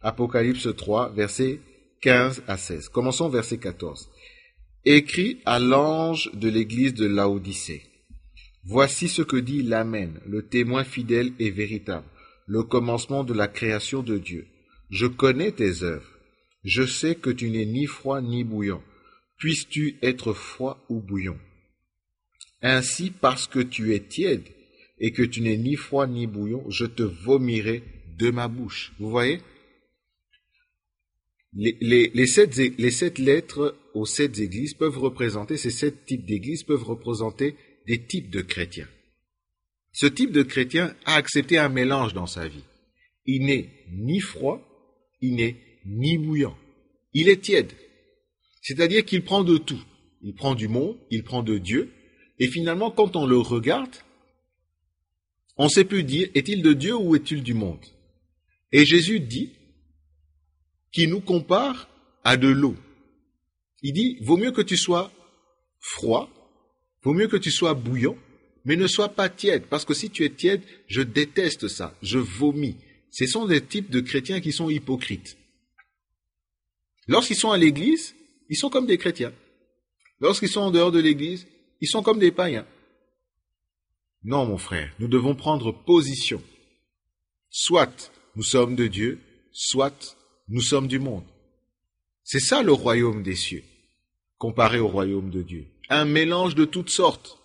Apocalypse 3, versets 15 à 16. Commençons verset 14. Écrit à l'ange de l'église de Laodicée. Voici ce que dit l'Amen, le témoin fidèle et véritable, le commencement de la création de Dieu. Je connais tes œuvres. Je sais que tu n'es ni froid ni bouillant. Puisses-tu être froid ou bouillant? Ainsi, parce que tu es tiède et que tu n'es ni froid ni bouillant, je te vomirai de ma bouche. Vous voyez? Les sept lettres aux sept églises peuvent représenter, ces sept types d'églises peuvent représenter des types de chrétiens. Ce type de chrétien a accepté un mélange dans sa vie. Il n'est ni froid, il n'est ni bouillant. Il est tiède. C'est-à-dire qu'il prend de tout. Il prend du monde, il prend de Dieu. Et finalement, quand on le regarde, on ne sait plus dire, est-il de Dieu ou est-il du monde? Et Jésus dit qu'il nous compare à de l'eau. Il dit, vaut mieux que tu sois froid, vaut mieux que tu sois bouillant, mais ne sois pas tiède, parce que si tu es tiède, je déteste ça, je vomis. Ce sont des types de chrétiens qui sont hypocrites. Lorsqu'ils sont à l'église, ils sont comme des chrétiens. Lorsqu'ils sont en dehors de l'église, ils sont comme des païens. Non, mon frère, nous devons prendre position. Soit nous sommes de Dieu, soit nous sommes du monde. C'est ça le royaume des cieux, comparé au royaume de Dieu. Un mélange de toutes sortes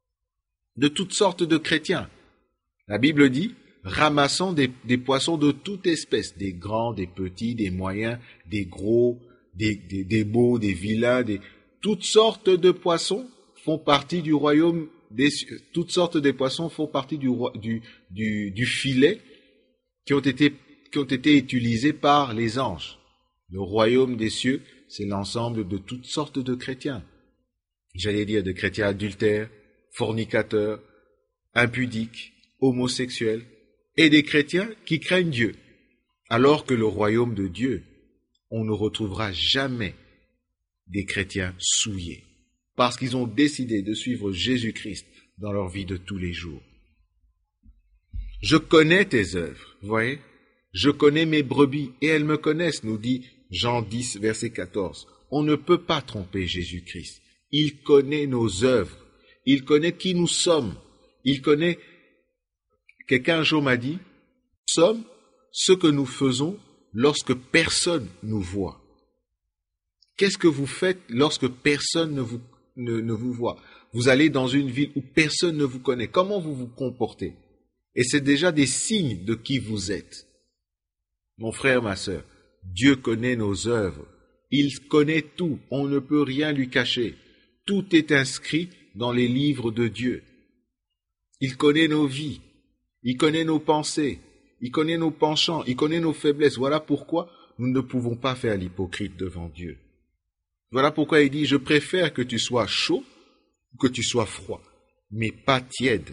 de chrétiens. La Bible dit, ramassant des poissons de toute espèce, des grands, des petits, des moyens, des gros, des beaux, des vilains, toutes sortes de poissons font partie du royaume des cieux. Toutes sortes de poissons font partie du filet qui ont été utilisés par les anges. Le royaume des cieux, c'est l'ensemble de toutes sortes de chrétiens. J'allais dire de chrétiens adultères, fornicateurs, impudiques, homosexuels, et des chrétiens qui craignent Dieu. Alors que le royaume de Dieu, on ne retrouvera jamais des chrétiens souillés, parce qu'ils ont décidé de suivre Jésus-Christ dans leur vie de tous les jours. Je connais tes œuvres, vous voyez? Je connais mes brebis, et elles me connaissent, nous dit Jean 10, verset 14. On ne peut pas tromper Jésus-Christ. Il connaît nos œuvres. Il connaît qui nous sommes. Il connaît... Quelqu'un un jour m'a dit, nous sommes ce que nous faisons lorsque personne nous voit. Qu'est-ce que vous faites lorsque personne ne vous voit? Vous allez dans une ville où personne ne vous connaît. Comment vous vous comportez? Et c'est déjà des signes de qui vous êtes. Mon frère, ma sœur, Dieu connaît nos œuvres. Il connaît tout. On ne peut rien lui cacher. Tout est inscrit dans les livres de Dieu. Il connaît nos vies. Il connaît nos pensées. Il connaît nos penchants. Il connaît nos faiblesses. Voilà pourquoi nous ne pouvons pas faire l'hypocrite devant Dieu. Voilà pourquoi il dit, je préfère que tu sois chaud ou que tu sois froid, mais pas tiède.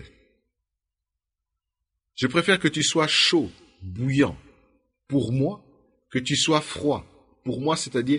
Je préfère que tu sois chaud, bouillant, pour moi, que tu sois froid. Pour moi, c'est-à-dire,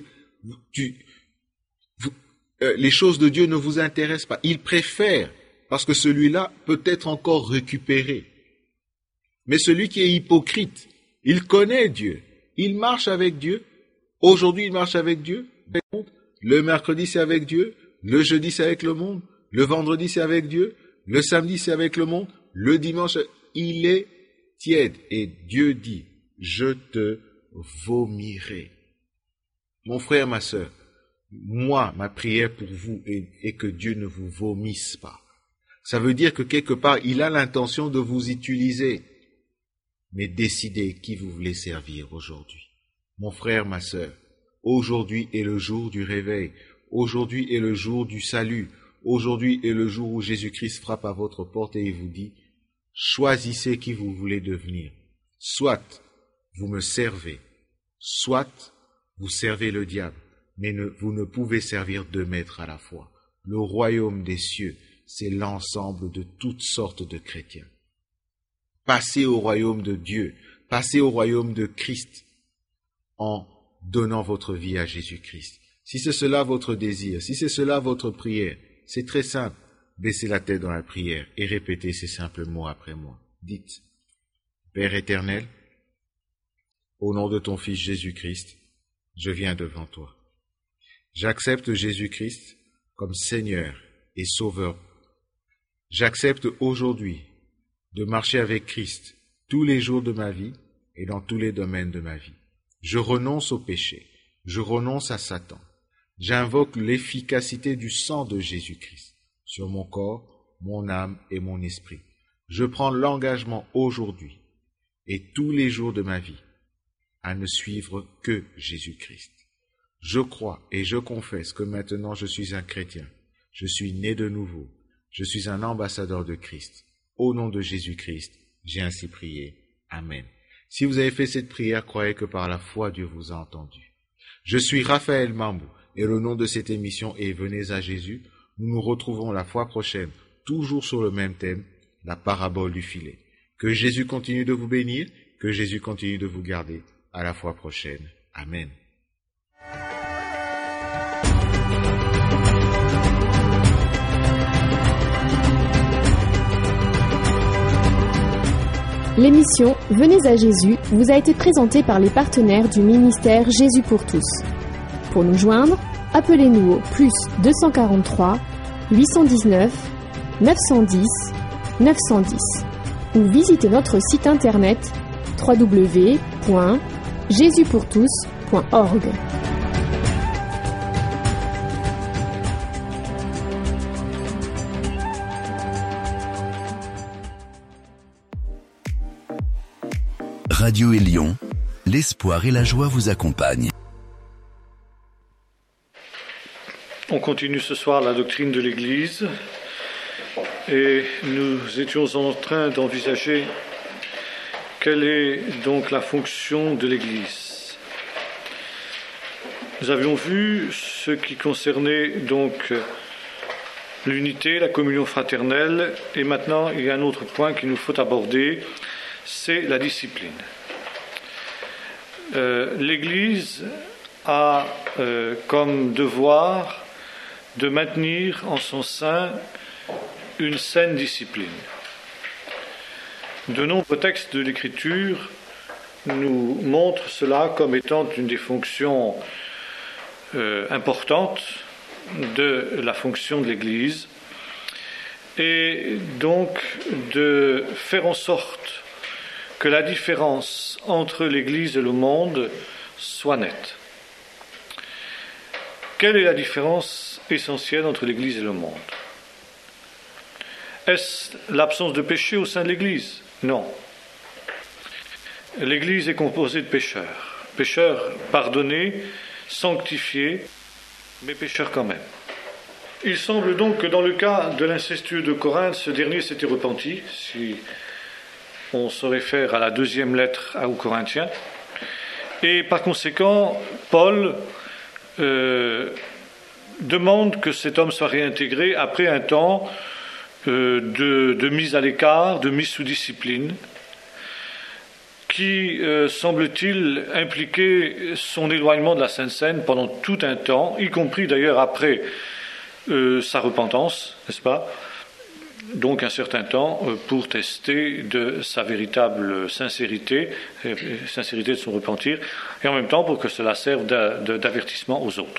les choses de Dieu ne vous intéressent pas. Il préfère, parce que celui-là peut être encore récupéré. Mais celui qui est hypocrite, il connaît Dieu, il marche avec Dieu. Aujourd'hui, il marche avec Dieu. Le mercredi, c'est avec Dieu. Le jeudi, c'est avec le monde. Le vendredi, c'est avec Dieu. Le samedi, c'est avec le monde. Le dimanche, il est tiède. Et Dieu dit, je te vomirai. Mon frère, ma sœur, moi, ma prière pour vous est que Dieu ne vous vomisse pas. Ça veut dire que quelque part, il a l'intention de vous utiliser. Mais décidez qui vous voulez servir aujourd'hui. Mon frère, ma sœur, aujourd'hui est le jour du réveil. Aujourd'hui est le jour du salut. Aujourd'hui est le jour où Jésus-Christ frappe à votre porte et il vous dit, choisissez qui vous voulez devenir. Soit vous me servez, soit vous servez le diable, mais vous ne pouvez servir deux maîtres à la fois. Le royaume des cieux, c'est l'ensemble de toutes sortes de chrétiens. Passez au royaume de Dieu, passez au royaume de Christ en donnant votre vie à Jésus-Christ. Si c'est cela votre désir, si c'est cela votre prière, c'est très simple. Baissez la tête dans la prière et répétez ces simples mots après moi. Dites, Père éternel, Au nom de ton Fils Jésus-Christ, je viens devant toi. J'accepte Jésus-Christ comme Seigneur et Sauveur. J'accepte aujourd'hui de marcher avec Christ tous les jours de ma vie et dans tous les domaines de ma vie. Je renonce au péché, je renonce à Satan. J'invoque l'efficacité du sang de Jésus-Christ sur mon corps, mon âme et mon esprit. Je prends l'engagement aujourd'hui et tous les jours de ma vie à ne suivre que Jésus-Christ. Je crois et je confesse que maintenant je suis un chrétien. Je suis né de nouveau. Je suis un ambassadeur de Christ. Au nom de Jésus-Christ, j'ai ainsi prié. Amen. Si vous avez fait cette prière, croyez que par la foi, Dieu vous a entendu. Je suis Raphaël Mambou et le nom de cette émission est Venez à Jésus. Nous nous retrouvons la fois prochaine, toujours sur le même thème, la parabole du filet. Que Jésus continue de vous bénir, que Jésus continue de vous garder. À la fois prochaine. Amen. L'émission Venez à Jésus vous a été présentée par les partenaires du ministère Jésus pour tous. Pour nous joindre, appelez-nous au plus 243 819 910 910 ou visitez notre site internet www.jesuspourtous.org. Radio Élion, l'espoir et la joie vous accompagnent. On continue ce soir la doctrine de l'Église et nous étions en train d'envisager quelle est donc la fonction de l'Église. Nous avions vu ce qui concernait donc l'unité, la communion fraternelle, et maintenant il y a un autre point qu'il nous faut aborder, c'est la discipline. L'Église a comme devoir de maintenir en son sein une saine discipline. De nombreux textes de l'Écriture nous montrent cela comme étant une des fonctions importantes de la fonction de l'Église, et donc de faire en sorte que la différence entre l'Église et le monde soit nette. Quelle est la différence essentielle entre l'Église et le monde ? Est-ce l'absence de péché au sein de l'Église ? Non. L'Église est composée de pécheurs. Pécheurs pardonnés, sanctifiés, mais pécheurs quand même. Il semble donc que dans le cas de l'incestueux de Corinthe, ce dernier s'était repenti, si on se réfère à la deuxième lettre aux Corinthiens, et par conséquent, Paul demande que cet homme soit réintégré après un temps de mise à l'écart, de mise sous discipline, qui, semble-t-il, impliquait son éloignement de la Sainte Seine pendant tout un temps, y compris d'ailleurs après sa repentance, n'est-ce pas ? Donc un certain temps pour tester de sa véritable sincérité de son repentir, et en même temps pour que cela serve d'avertissement aux autres.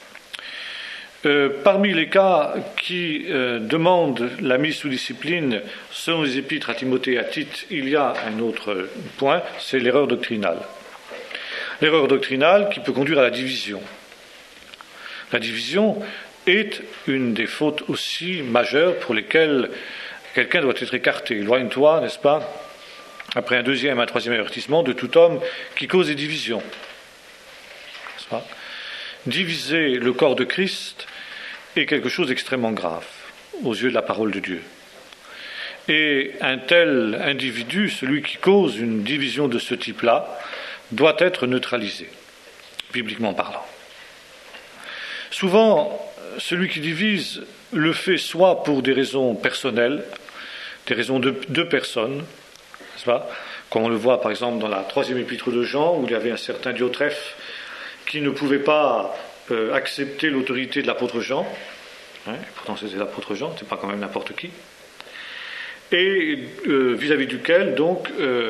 Parmi les cas qui demandent la mise sous discipline, selon les épîtres à Timothée et à Tite, il y a un autre point, c'est l'erreur doctrinale. L'erreur doctrinale qui peut conduire à la division. La division est une des fautes aussi majeures pour lesquelles quelqu'un doit être écarté. Éloigne-toi, n'est-ce pas, après un deuxième, un troisième avertissement, de tout homme qui cause des divisions. N'est-ce pas ? Diviser le corps de Christ est quelque chose d'extrêmement grave aux yeux de la parole de Dieu. Et un tel individu, celui qui cause une division de ce type-là, doit être neutralisé, bibliquement parlant. Souvent, celui qui divise le fait soit pour des raisons personnelles, des raisons de deux personnes, n'est-ce pas ? Comme on le voit par exemple dans la 3e épître de Jean, où il y avait un certain Diotrephe qui ne pouvait pas accepter l'autorité de l'apôtre Jean, et pourtant c'était l'apôtre Jean, c'est pas quand même n'importe qui, et vis-à-vis duquel donc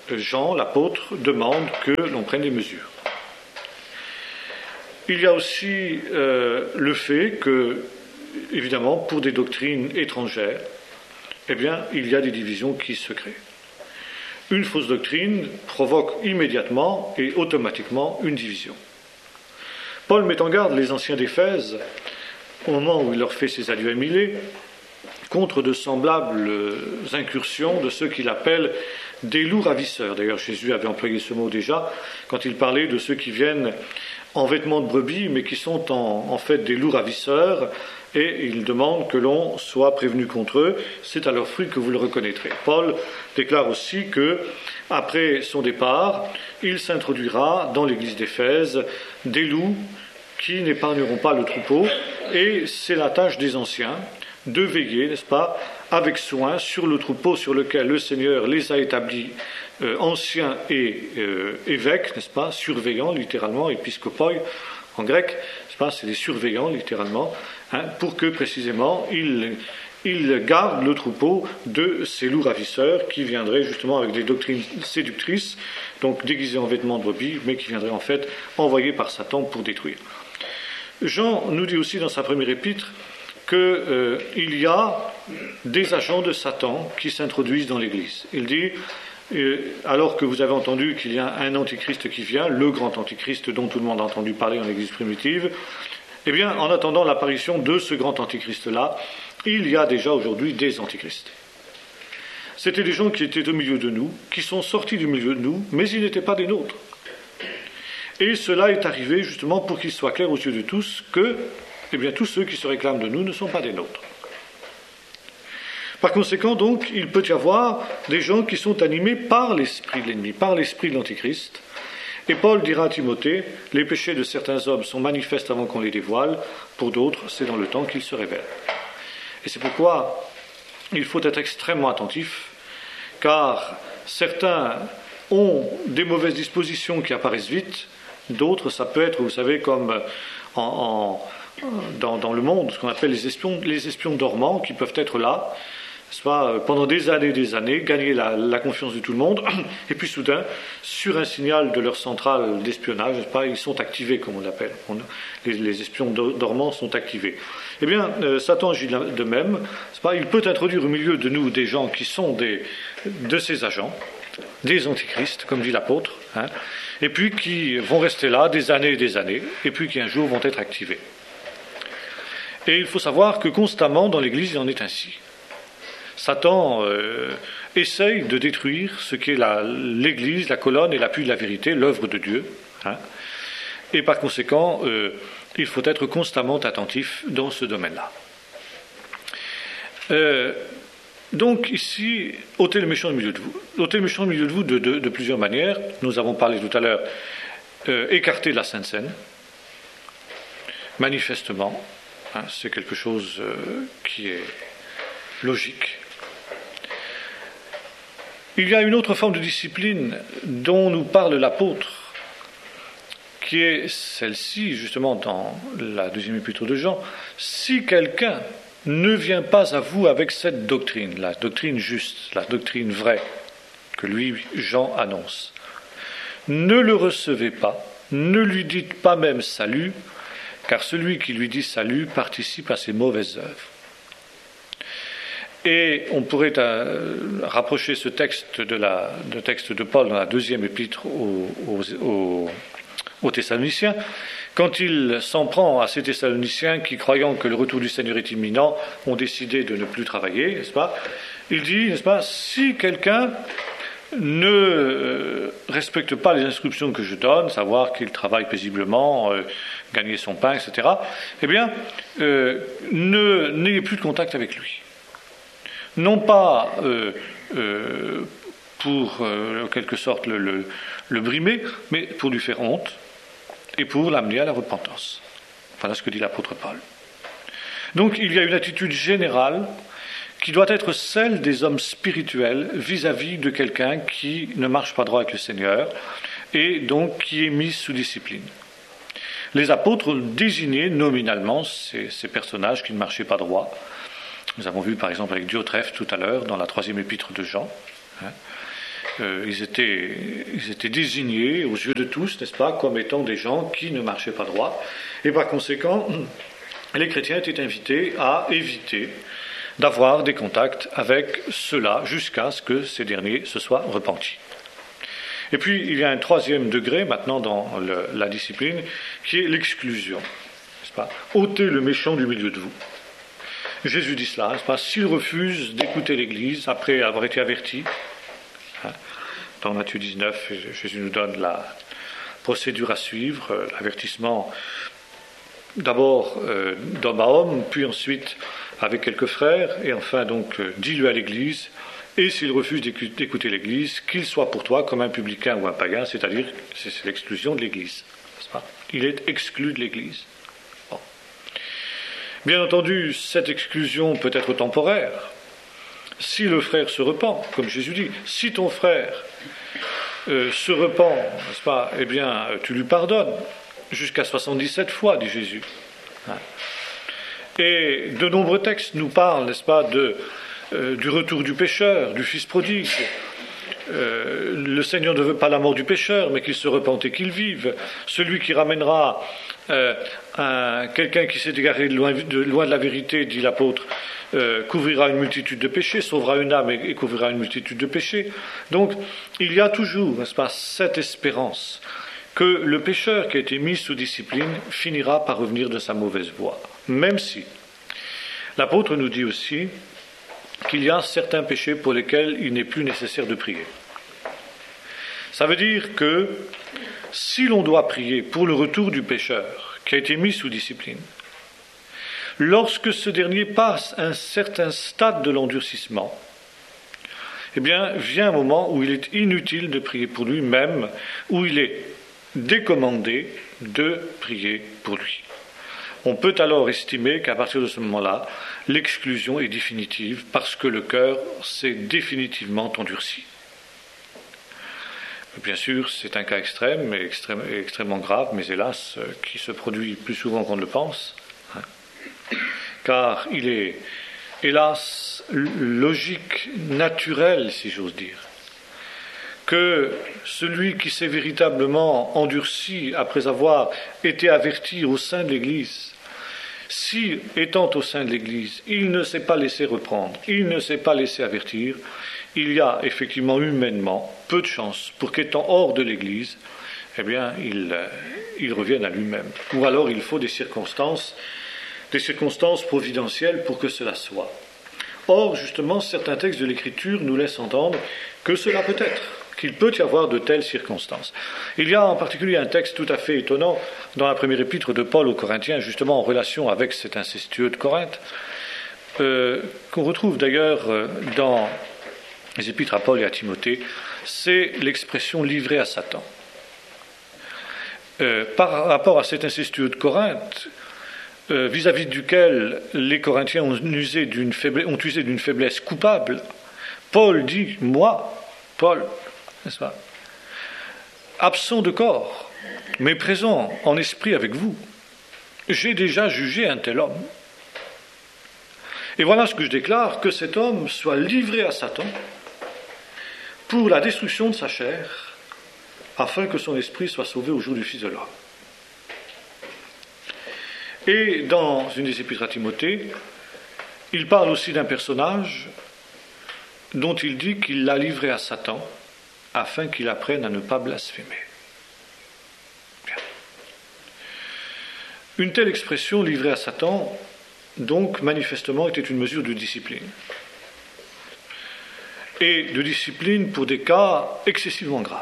Jean, l'apôtre, demande que l'on prenne des mesures. Il y a aussi le fait que, évidemment, pour des doctrines étrangères, eh bien, il y a des divisions qui se créent. Une fausse doctrine provoque immédiatement et automatiquement une division. Paul met en garde les anciens d'Éphèse, au moment où il leur fait ses adieux à Milet, contre de semblables incursions de ceux qu'il appelle des loups ravisseurs. D'ailleurs, Jésus avait employé ce mot déjà quand il parlait de ceux qui viennent en vêtements de brebis, mais qui sont en fait des loups ravisseurs, et il demande que l'on soit prévenu contre eux. C'est à leurs fruits que vous le reconnaîtrez. Paul déclare aussi que, après son départ, il s'introduira dans l'église d'Éphèse des loups qui n'épargneront pas le troupeau, et c'est la tâche des anciens de veiller, n'est-ce pas, avec soin sur le troupeau sur lequel le Seigneur les a établis anciens et évêques, n'est-ce pas, surveillants littéralement, épiscopoi en grec, n'est-ce pas, c'est des surveillants littéralement, pour que précisément ils gardent le troupeau de ces loups ravisseurs qui viendraient justement avec des doctrines séductrices, donc déguisés en vêtements de brebis, mais qui viendraient en fait envoyés par Satan pour détruire. Jean nous dit aussi dans sa première épître qu'il y a des agents de Satan qui s'introduisent dans l'Église. Il dit, alors que vous avez entendu qu'il y a un antichrist qui vient, le grand antichrist dont tout le monde a entendu parler en Église primitive, eh bien, en attendant l'apparition de ce grand antichrist-là, il y a déjà aujourd'hui des antichrists. C'était des gens qui étaient au milieu de nous, qui sont sortis du milieu de nous, mais ils n'étaient pas des nôtres. Et cela est arrivé justement pour qu'il soit clair aux yeux de tous que eh bien, tous ceux qui se réclament de nous ne sont pas des nôtres. Par conséquent, donc, il peut y avoir des gens qui sont animés par l'esprit de l'ennemi, par l'esprit de l'Antichrist. Et Paul dira à Timothée, les péchés de certains hommes sont manifestes avant qu'on les dévoile, pour d'autres, c'est dans le temps qu'ils se révèlent. Et c'est pourquoi il faut être extrêmement attentif, car certains ont des mauvaises dispositions qui apparaissent vite, d'autres, ça peut être, vous savez, comme dans le monde, ce qu'on appelle les espions dormants, qui peuvent être là, soit pendant des années, gagner la confiance de tout le monde, et puis soudain, sur un signal de leur centrale d'espionnage, ils sont activés, comme on l'appelle. Les espions dormants sont activés. Eh bien, Satan agit de même. Il peut introduire au milieu de nous des gens qui sont de ses agents, des antichrists, comme dit l'apôtre, et puis qui vont rester là des années, et puis qui un jour vont être activés. Et il faut savoir que constamment dans l'Église, il en est ainsi. Satan essaye de détruire ce qui est l'Église, la colonne et l'appui de la vérité, l'œuvre de Dieu. Et par conséquent, il faut être constamment attentif dans ce domaine-là. Donc ici, ôtez le méchant du milieu de vous. Ôtez le méchant du milieu de vous de plusieurs manières. Nous avons parlé tout à l'heure, écarter la Sainte Seine, manifestement. C'est quelque chose qui est logique. Il y a une autre forme de discipline dont nous parle l'apôtre, qui est celle-ci, justement, dans la deuxième épître de Jean. Si quelqu'un ne vient pas à vous avec cette doctrine, la doctrine juste, la doctrine vraie, que lui, Jean, annonce, ne le recevez pas, ne lui dites pas même salut, car celui qui lui dit salut participe à ses mauvaises œuvres. Et on pourrait rapprocher ce texte du texte de Paul dans la deuxième épître aux Thessaloniciens, quand il s'en prend à ces Thessaloniciens qui, croyant que le retour du Seigneur est imminent, ont décidé de ne plus travailler, n'est-ce pas ? Il dit, n'est-ce pas, si quelqu'un ne respecte pas les instructions que je donne, savoir qu'il travaille paisiblement, gagner son pain, etc., eh bien, n'ayez plus de contact avec lui. Non pas pour, en quelque sorte, le brimer, mais pour lui faire honte et pour l'amener à la repentance. Voilà ce que dit l'apôtre Paul. Donc, il y a une attitude générale qui doit être celle des hommes spirituels vis-à-vis de quelqu'un qui ne marche pas droit avec le Seigneur et donc qui est mis sous discipline. Les apôtres désignaient nominalement ces personnages qui ne marchaient pas droit. Nous avons vu par exemple avec Diotrephe tout à l'heure dans la troisième épître de Jean. ils étaient désignés aux yeux de tous, n'est-ce pas, comme étant des gens qui ne marchaient pas droit. Et par conséquent, les chrétiens étaient invités à éviter d'avoir des contacts avec ceux-là jusqu'à ce que ces derniers se soient repentis. Et puis, il y a un troisième degré maintenant dans la discipline, qui est l'exclusion. N'est-ce pas ? Ôtez le méchant du milieu de vous. Jésus dit cela, n'est-ce pas ? S'il refuse d'écouter l'Église après avoir été averti, dans Matthieu 19, Jésus nous donne la procédure à suivre, l'avertissement d'abord d'homme à homme, puis ensuite avec quelques frères, et enfin donc dis-le à l'Église, et s'il refuse d'écouter l'Église, qu'il soit pour toi comme un publicain ou un païen, c'est-à-dire c'est l'exclusion de l'Église. N'est-ce pas ? Il est exclu de l'Église. Bon. Bien entendu, cette exclusion peut être temporaire. Si le frère se repent, comme Jésus dit, si ton frère se repent, n'est-ce pas, eh bien, tu lui pardonnes, jusqu'à 77 fois, dit Jésus. Et de nombreux textes nous parlent, n'est-ce pas, du retour du pécheur, du fils prodigue. Le Seigneur ne veut pas la mort du pécheur, mais qu'il se repente et qu'il vive. Celui qui ramènera quelqu'un qui s'est égaré loin de la vérité, dit l'apôtre, couvrira une multitude de péchés, sauvera une âme et couvrira une multitude de péchés. Donc, il y a toujours, n'est-ce pas, cette espérance que le pécheur qui a été mis sous discipline finira par revenir de sa mauvaise voie. Même si l'apôtre nous dit aussi qu'il y a certains péchés pour lesquels il n'est plus nécessaire de prier. Ça veut dire que si l'on doit prier pour le retour du pécheur qui a été mis sous discipline, lorsque ce dernier passe un certain stade de l'endurcissement, eh bien, vient un moment où il est inutile de prier pour lui, même où il est décommandé de prier pour lui. On peut alors estimer qu'à partir de ce moment-là, l'exclusion est définitive parce que le cœur s'est définitivement endurci. Bien sûr, c'est un cas extrême et extrêmement grave, mais hélas, qui se produit plus souvent qu'on ne le pense, car il est, hélas, logique, naturel, si j'ose dire, que celui qui s'est véritablement endurci après avoir été averti au sein de l'Église, si, étant au sein de l'Église, il ne s'est pas laissé reprendre, il ne s'est pas laissé avertir, il y a effectivement humainement peu de chances pour qu'étant hors de l'Église, eh bien, il revienne à lui-même. Ou alors il faut des circonstances providentielles pour que cela soit. Or, justement, certains textes de l'Écriture nous laissent entendre que cela peut être, qu'il peut y avoir de telles circonstances. Il y a en particulier un texte tout à fait étonnant dans la première épître de Paul aux Corinthiens, justement en relation avec cet incestueux de Corinthe, qu'on retrouve d'ailleurs dans les épîtres à Paul et à Timothée, c'est l'expression « livré à Satan ». Par rapport à cet incestueux de Corinthe, vis-à-vis duquel les Corinthiens ont usé d'une faiblesse coupable, Paul dit « moi, Paul », n'est-ce pas, absent de corps, mais présent en esprit avec vous, j'ai déjà jugé un tel homme. Et voilà ce que je déclare, que cet homme soit livré à Satan pour la destruction de sa chair, afin que son esprit soit sauvé au jour du Fils de l'homme. Et dans une des épîtres à Timothée, il parle aussi d'un personnage dont il dit qu'il l'a livré à Satan, afin qu'il apprenne à ne pas blasphémer. Bien. Une telle expression, livrée à Satan, donc manifestement était une mesure de discipline. Et de discipline pour des cas excessivement graves.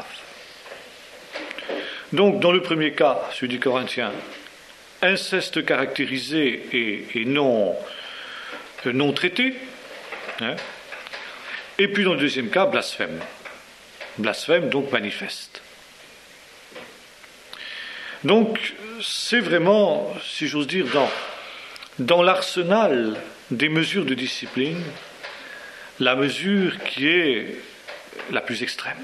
Donc, dans le premier cas, celui du Corinthien, inceste caractérisé et non traité, et puis dans le deuxième cas, blasphème. Blasphème, donc manifeste. Donc, c'est vraiment, si j'ose dire, dans l'arsenal des mesures de discipline, la mesure qui est la plus extrême.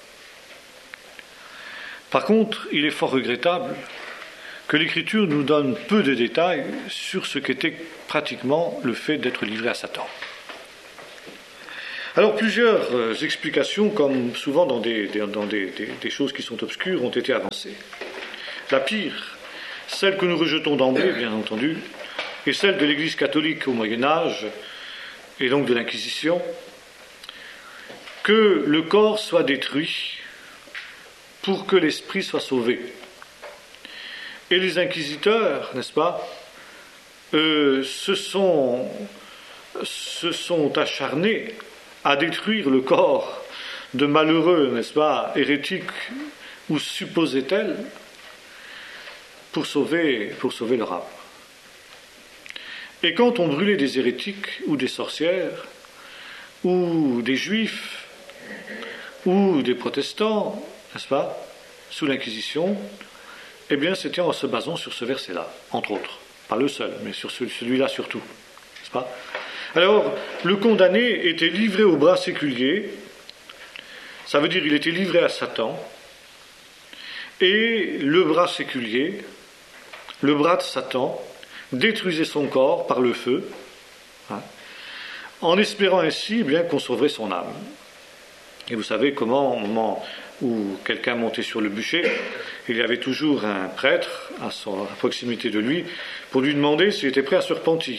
Par contre, il est fort regrettable que l'Écriture nous donne peu de détails sur ce qu'était pratiquement le fait d'être livré à Satan. Alors plusieurs explications, comme souvent dans des choses qui sont obscures, ont été avancées. La pire, celle que nous rejetons d'emblée, bien entendu, est celle de l'Église catholique au Moyen-Âge, et donc de l'Inquisition, que le corps soit détruit pour que l'esprit soit sauvé. Et les inquisiteurs, n'est-ce pas, se sont acharnés à détruire le corps de malheureux, n'est-ce pas, hérétiques ou supposés-elles, pour sauver leur âme. Et quand on brûlait des hérétiques ou des sorcières, ou des juifs, ou des protestants, n'est-ce pas, sous l'Inquisition, eh bien c'était en se basant sur ce verset-là, entre autres. Pas le seul, mais sur celui-là surtout, n'est-ce pas ? Alors, le condamné était livré au bras séculier, ça veut dire il était livré à Satan, et le bras séculier, le bras de Satan, détruisait son corps par le feu, en espérant ainsi bien qu'on sauverait son âme. Et vous savez comment, au moment où quelqu'un montait sur le bûcher, il y avait toujours un prêtre à proximité de lui pour lui demander s'il était prêt à se repentir.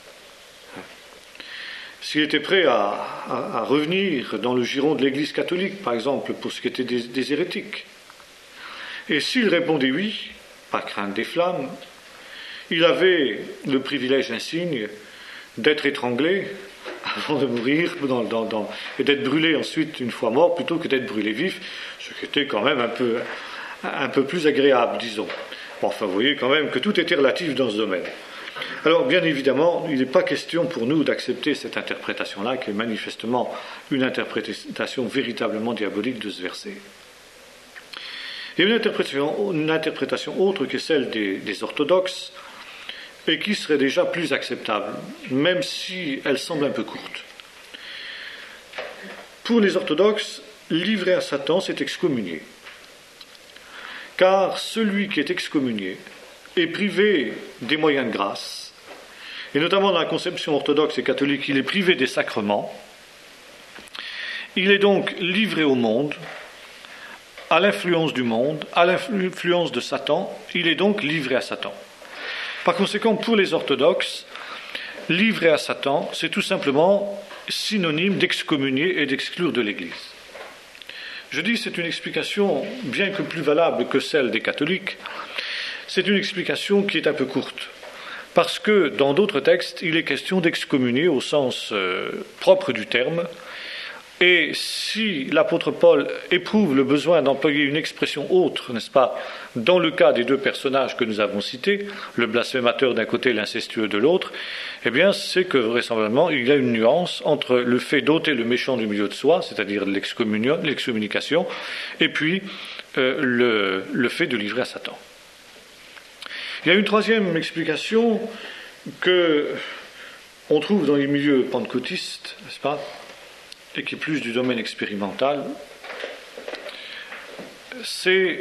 S'il était prêt à revenir dans le giron de l'Église catholique, par exemple, pour ce qui était des hérétiques. Et s'il répondait oui, pas crainte des flammes, il avait le privilège insigne d'être étranglé avant de mourir et d'être brûlé ensuite une fois mort, plutôt que d'être brûlé vif, ce qui était quand même un peu plus agréable, disons. Bon, enfin, vous voyez quand même que tout était relatif dans ce domaine. Alors, bien évidemment, il n'est pas question pour nous d'accepter cette interprétation-là, qui est manifestement une interprétation véritablement diabolique de ce verset. Il y a une interprétation autre que celle des orthodoxes, et qui serait déjà plus acceptable, même si elle semble un peu courte. Pour les orthodoxes, livré à Satan, c'est excommunié. Car celui qui est excommunié est privé des moyens de grâce, et notamment dans la conception orthodoxe et catholique, il est privé des sacrements. Il est donc livré au monde, à l'influence du monde, à l'influence de Satan, il est donc livré à Satan. Par conséquent, pour les orthodoxes, livré à Satan, c'est tout simplement synonyme d'excommunier et d'exclure de l'Église. Je dis c'est une explication bien que plus valable que celle des catholiques, c'est une explication qui est un peu courte, parce que dans d'autres textes, il est question d'excommunier au sens propre du terme, et si l'apôtre Paul éprouve le besoin d'employer une expression autre, n'est-ce pas, dans le cas des deux personnages que nous avons cités, le blasphémateur d'un côté et l'incestueux de l'autre, eh bien c'est que vraisemblablement il y a une nuance entre le fait d'ôter le méchant du milieu de soi, c'est-à-dire l'excommunication, et puis le fait de livrer à Satan. Il y a une troisième explication que on trouve dans les milieux pentecôtistes, n'est-ce pas, et qui est plus du domaine expérimental, c'est,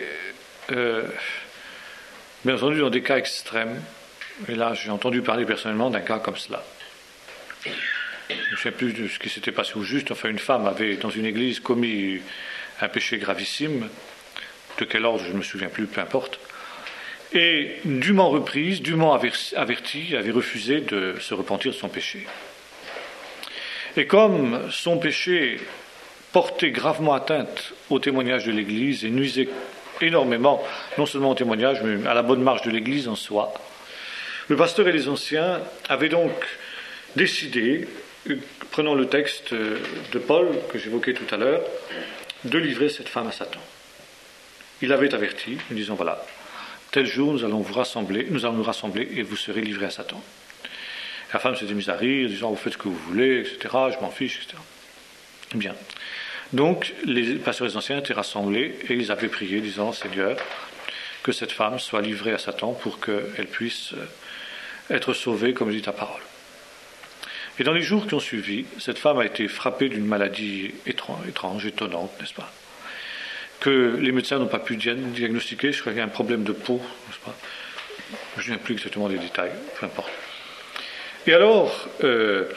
bien entendu, dans des cas extrêmes, et là j'ai entendu parler personnellement d'un cas comme cela. Je ne sais plus de ce qui s'était passé au juste, enfin une femme avait, dans une église, commis un péché gravissime, de quel ordre je ne me souviens plus, peu importe, et dûment reprise, dûment avertie, avait refusé de se repentir de son péché. Et comme son péché portait gravement atteinte au témoignage de l'Église et nuisait énormément, non seulement au témoignage, mais à la bonne marche de l'Église en soi, le pasteur et les anciens avaient donc décidé, prenant le texte de Paul que j'évoquais tout à l'heure, de livrer cette femme à Satan. Il avait averti, en disant voilà, tel jour nous allons nous rassembler et vous serez livrés à Satan. La femme s'était mise à rire, disant vous faites ce que vous voulez, etc. Je m'en fiche, etc. Bien. Donc, les pasteurs et les anciens étaient rassemblés et ils avaient prié, disant Seigneur, que cette femme soit livrée à Satan pour qu'elle puisse être sauvée, comme dit ta parole. Et dans les jours qui ont suivi, cette femme a été frappée d'une maladie étrange, étonnante, n'est-ce pas, que les médecins n'ont pas pu diagnostiquer. Je crois qu'il y a un problème de peau, n'est-ce pas. Je ne sais plus exactement les détails, peu importe. Et alors,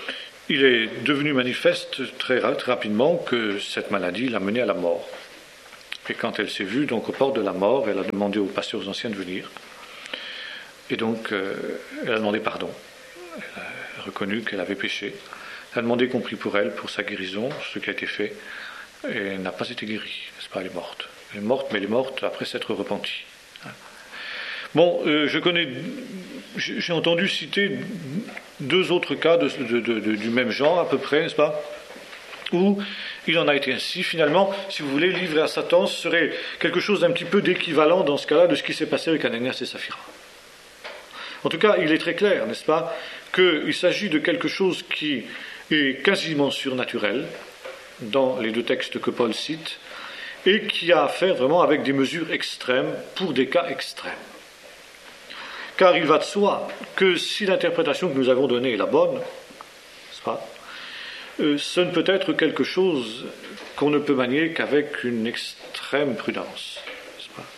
il est devenu manifeste très rapidement que cette maladie l'a menée à la mort. Et quand elle s'est vue donc aux portes de la mort, elle a demandé aux pasteurs anciens de venir. Et donc, elle a demandé pardon. Elle a reconnu qu'elle avait péché. Elle a demandé qu'on prie pour elle, pour sa guérison, ce qui a été fait. Et elle n'a pas été guérie, n'est-ce pas, elle est morte. Elle est morte, mais elle est morte après s'être repentie. Bon, j'ai entendu citer 2 autres cas du même genre, à peu près, n'est-ce pas, où il en a été ainsi. Finalement, si vous voulez, livré à Satan, ce serait quelque chose d'un petit peu d'équivalent dans ce cas-là de ce qui s'est passé avec Ananias et Saphira. En tout cas, il est très clair, n'est-ce pas, qu'il s'agit de quelque chose qui est quasiment surnaturel dans les 2 textes que Paul cite, et qui a à faire vraiment avec des mesures extrêmes pour des cas extrêmes. Car il va de soi que si l'interprétation que nous avons donnée est la bonne, n'est-ce pas, ce ne peut être quelque chose qu'on ne peut manier qu'avec une extrême prudence, n'est-ce pas,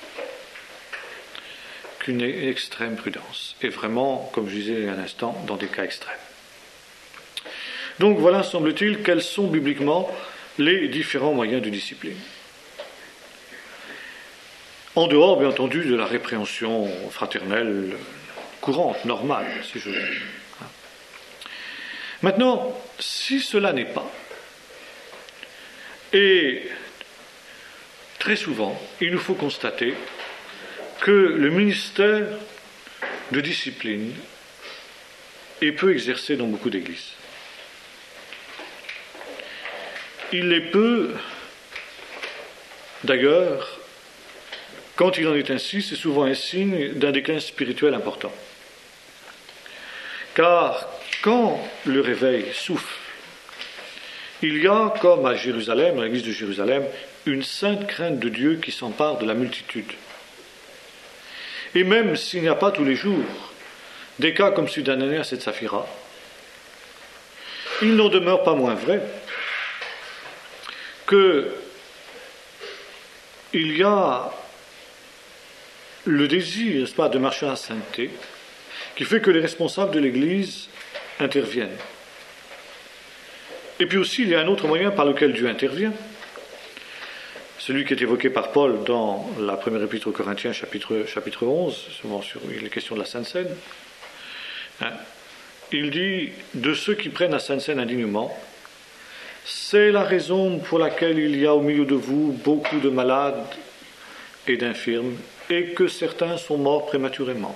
qu'une extrême prudence, et vraiment, comme je disais un instant, dans des cas extrêmes. Donc voilà, semble-t-il, quels sont bibliquement les différents moyens de discipline. En dehors, bien entendu, de la répréhension fraternelle courante, normale, si je veux dire. Maintenant, si cela n'est pas, et très souvent, il nous faut constater que le ministère de discipline est peu exercé dans beaucoup d'églises. Il est peu, d'ailleurs, quand il en est ainsi, c'est souvent un signe d'un déclin spirituel important. Car quand le réveil souffle, il y a, comme à Jérusalem, dans l'église de Jérusalem, une sainte crainte de Dieu qui s'empare de la multitude. Et même s'il n'y a pas tous les jours des cas comme celui d'Ananias et de Saphira, il n'en demeure pas moins vrai qu'il y a le désir, n'est-ce pas, de marcher à la sainteté, qui fait que les responsables de l'Église interviennent. Et puis aussi, il y a un autre moyen par lequel Dieu intervient, celui qui est évoqué par Paul dans la première épître aux Corinthiens, chapitre 11, souvent sur les questions de la Sainte Seine. Il dit, de ceux qui prennent la Sainte Seine indignement, c'est la raison pour laquelle il y a au milieu de vous beaucoup de malades et d'infirmes, et que certains sont morts prématurément.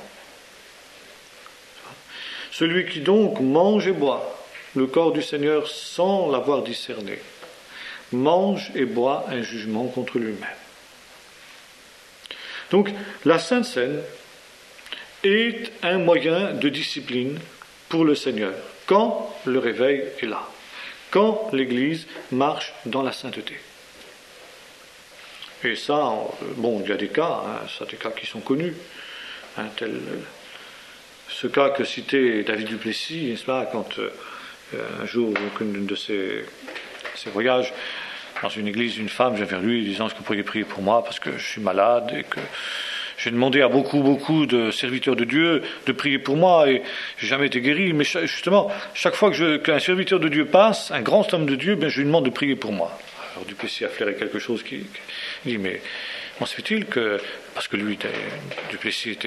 Celui qui donc mange et boit le corps du Seigneur sans l'avoir discerné, mange et boit un jugement contre lui-même. Donc, la Sainte Seine est un moyen de discipline pour le Seigneur, quand le réveil est là, quand l'Église marche dans la sainteté. Et ça, bon, il y a des cas, ça, des cas qui sont connus, tel ce cas que citait David Duplessis, n'est-ce pas, quand un jour, aucun de ses voyages, dans une église, une femme vient vers lui disant « Est-ce que vous pourriez prier pour moi parce que je suis malade et que j'ai demandé à beaucoup de serviteurs de Dieu de prier pour moi et j'ai jamais été guéri. Mais justement, chaque fois qu'un serviteur de Dieu passe, un grand homme de Dieu, je lui demande de prier pour moi. » Alors Duplessis a flairé quelque chose qui dit « Mais comment se fait-il que... » Parce que lui, Duplessis était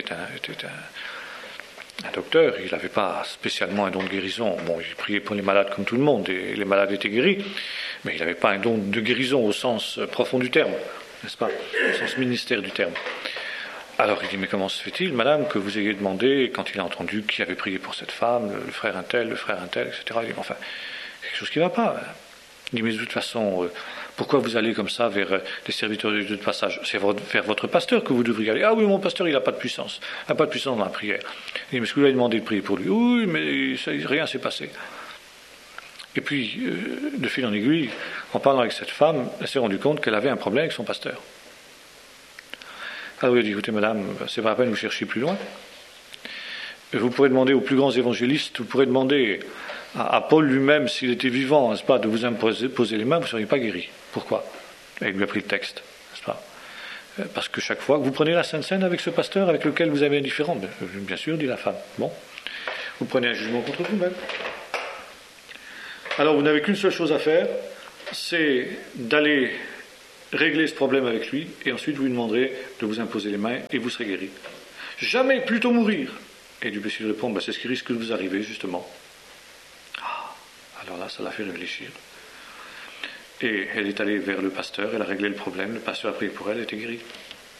un docteur, il n'avait pas spécialement un don de guérison. Bon, il priait pour les malades comme tout le monde, et les malades étaient guéris, mais il n'avait pas un don de guérison au sens profond du terme, n'est-ce pas, au sens ministère du terme. Alors il dit, mais comment se fait-il, madame, que vous ayez demandé, quand il a entendu qui avait prié pour cette femme, le frère un tel, etc. Il dit, enfin, quelque chose qui ne va pas. Il dit, mais de toute façon, pourquoi vous allez comme ça vers les serviteurs de Dieu de passage? C'est vers votre pasteur que vous devriez aller. Ah oui, mon pasteur, il n'a pas de puissance. Il n'a pas de puissance dans la prière. Il dit, mais est-ce que vous lui avez demandé de prier pour lui? Oui, mais rien ne s'est passé. Et puis, de fil en aiguille, en parlant avec cette femme, elle s'est rendue compte qu'elle avait un problème avec son pasteur. Alors il a dit, écoutez madame, c'est pas la peine de vous chercher plus loin. Vous pourrez demander aux plus grands évangélistes, vous pourrez demander à Paul lui-même, s'il était vivant, n'est-ce pas, de vous imposer les mains, vous ne seriez pas guéri. Pourquoi? Et il lui a pris le texte, n'est-ce pas? Parce que chaque fois que vous prenez la Sainte Seine avec ce pasteur avec lequel vous avez un différend, bien sûr, dit la femme, bon, vous prenez un jugement contre vous-même. Alors vous n'avez qu'une seule chose à faire, c'est d'aller régler ce problème avec lui, et ensuite vous lui demanderez de vous imposer les mains, et vous serez guéri. Jamais, plutôt mourir. Et Duplessis lui répond, c'est ce qui risque de vous arriver, justement. Alors là, ça l'a fait réfléchir. Et elle est allée vers le pasteur, elle a réglé le problème, le pasteur a prié pour elle, elle était guérie.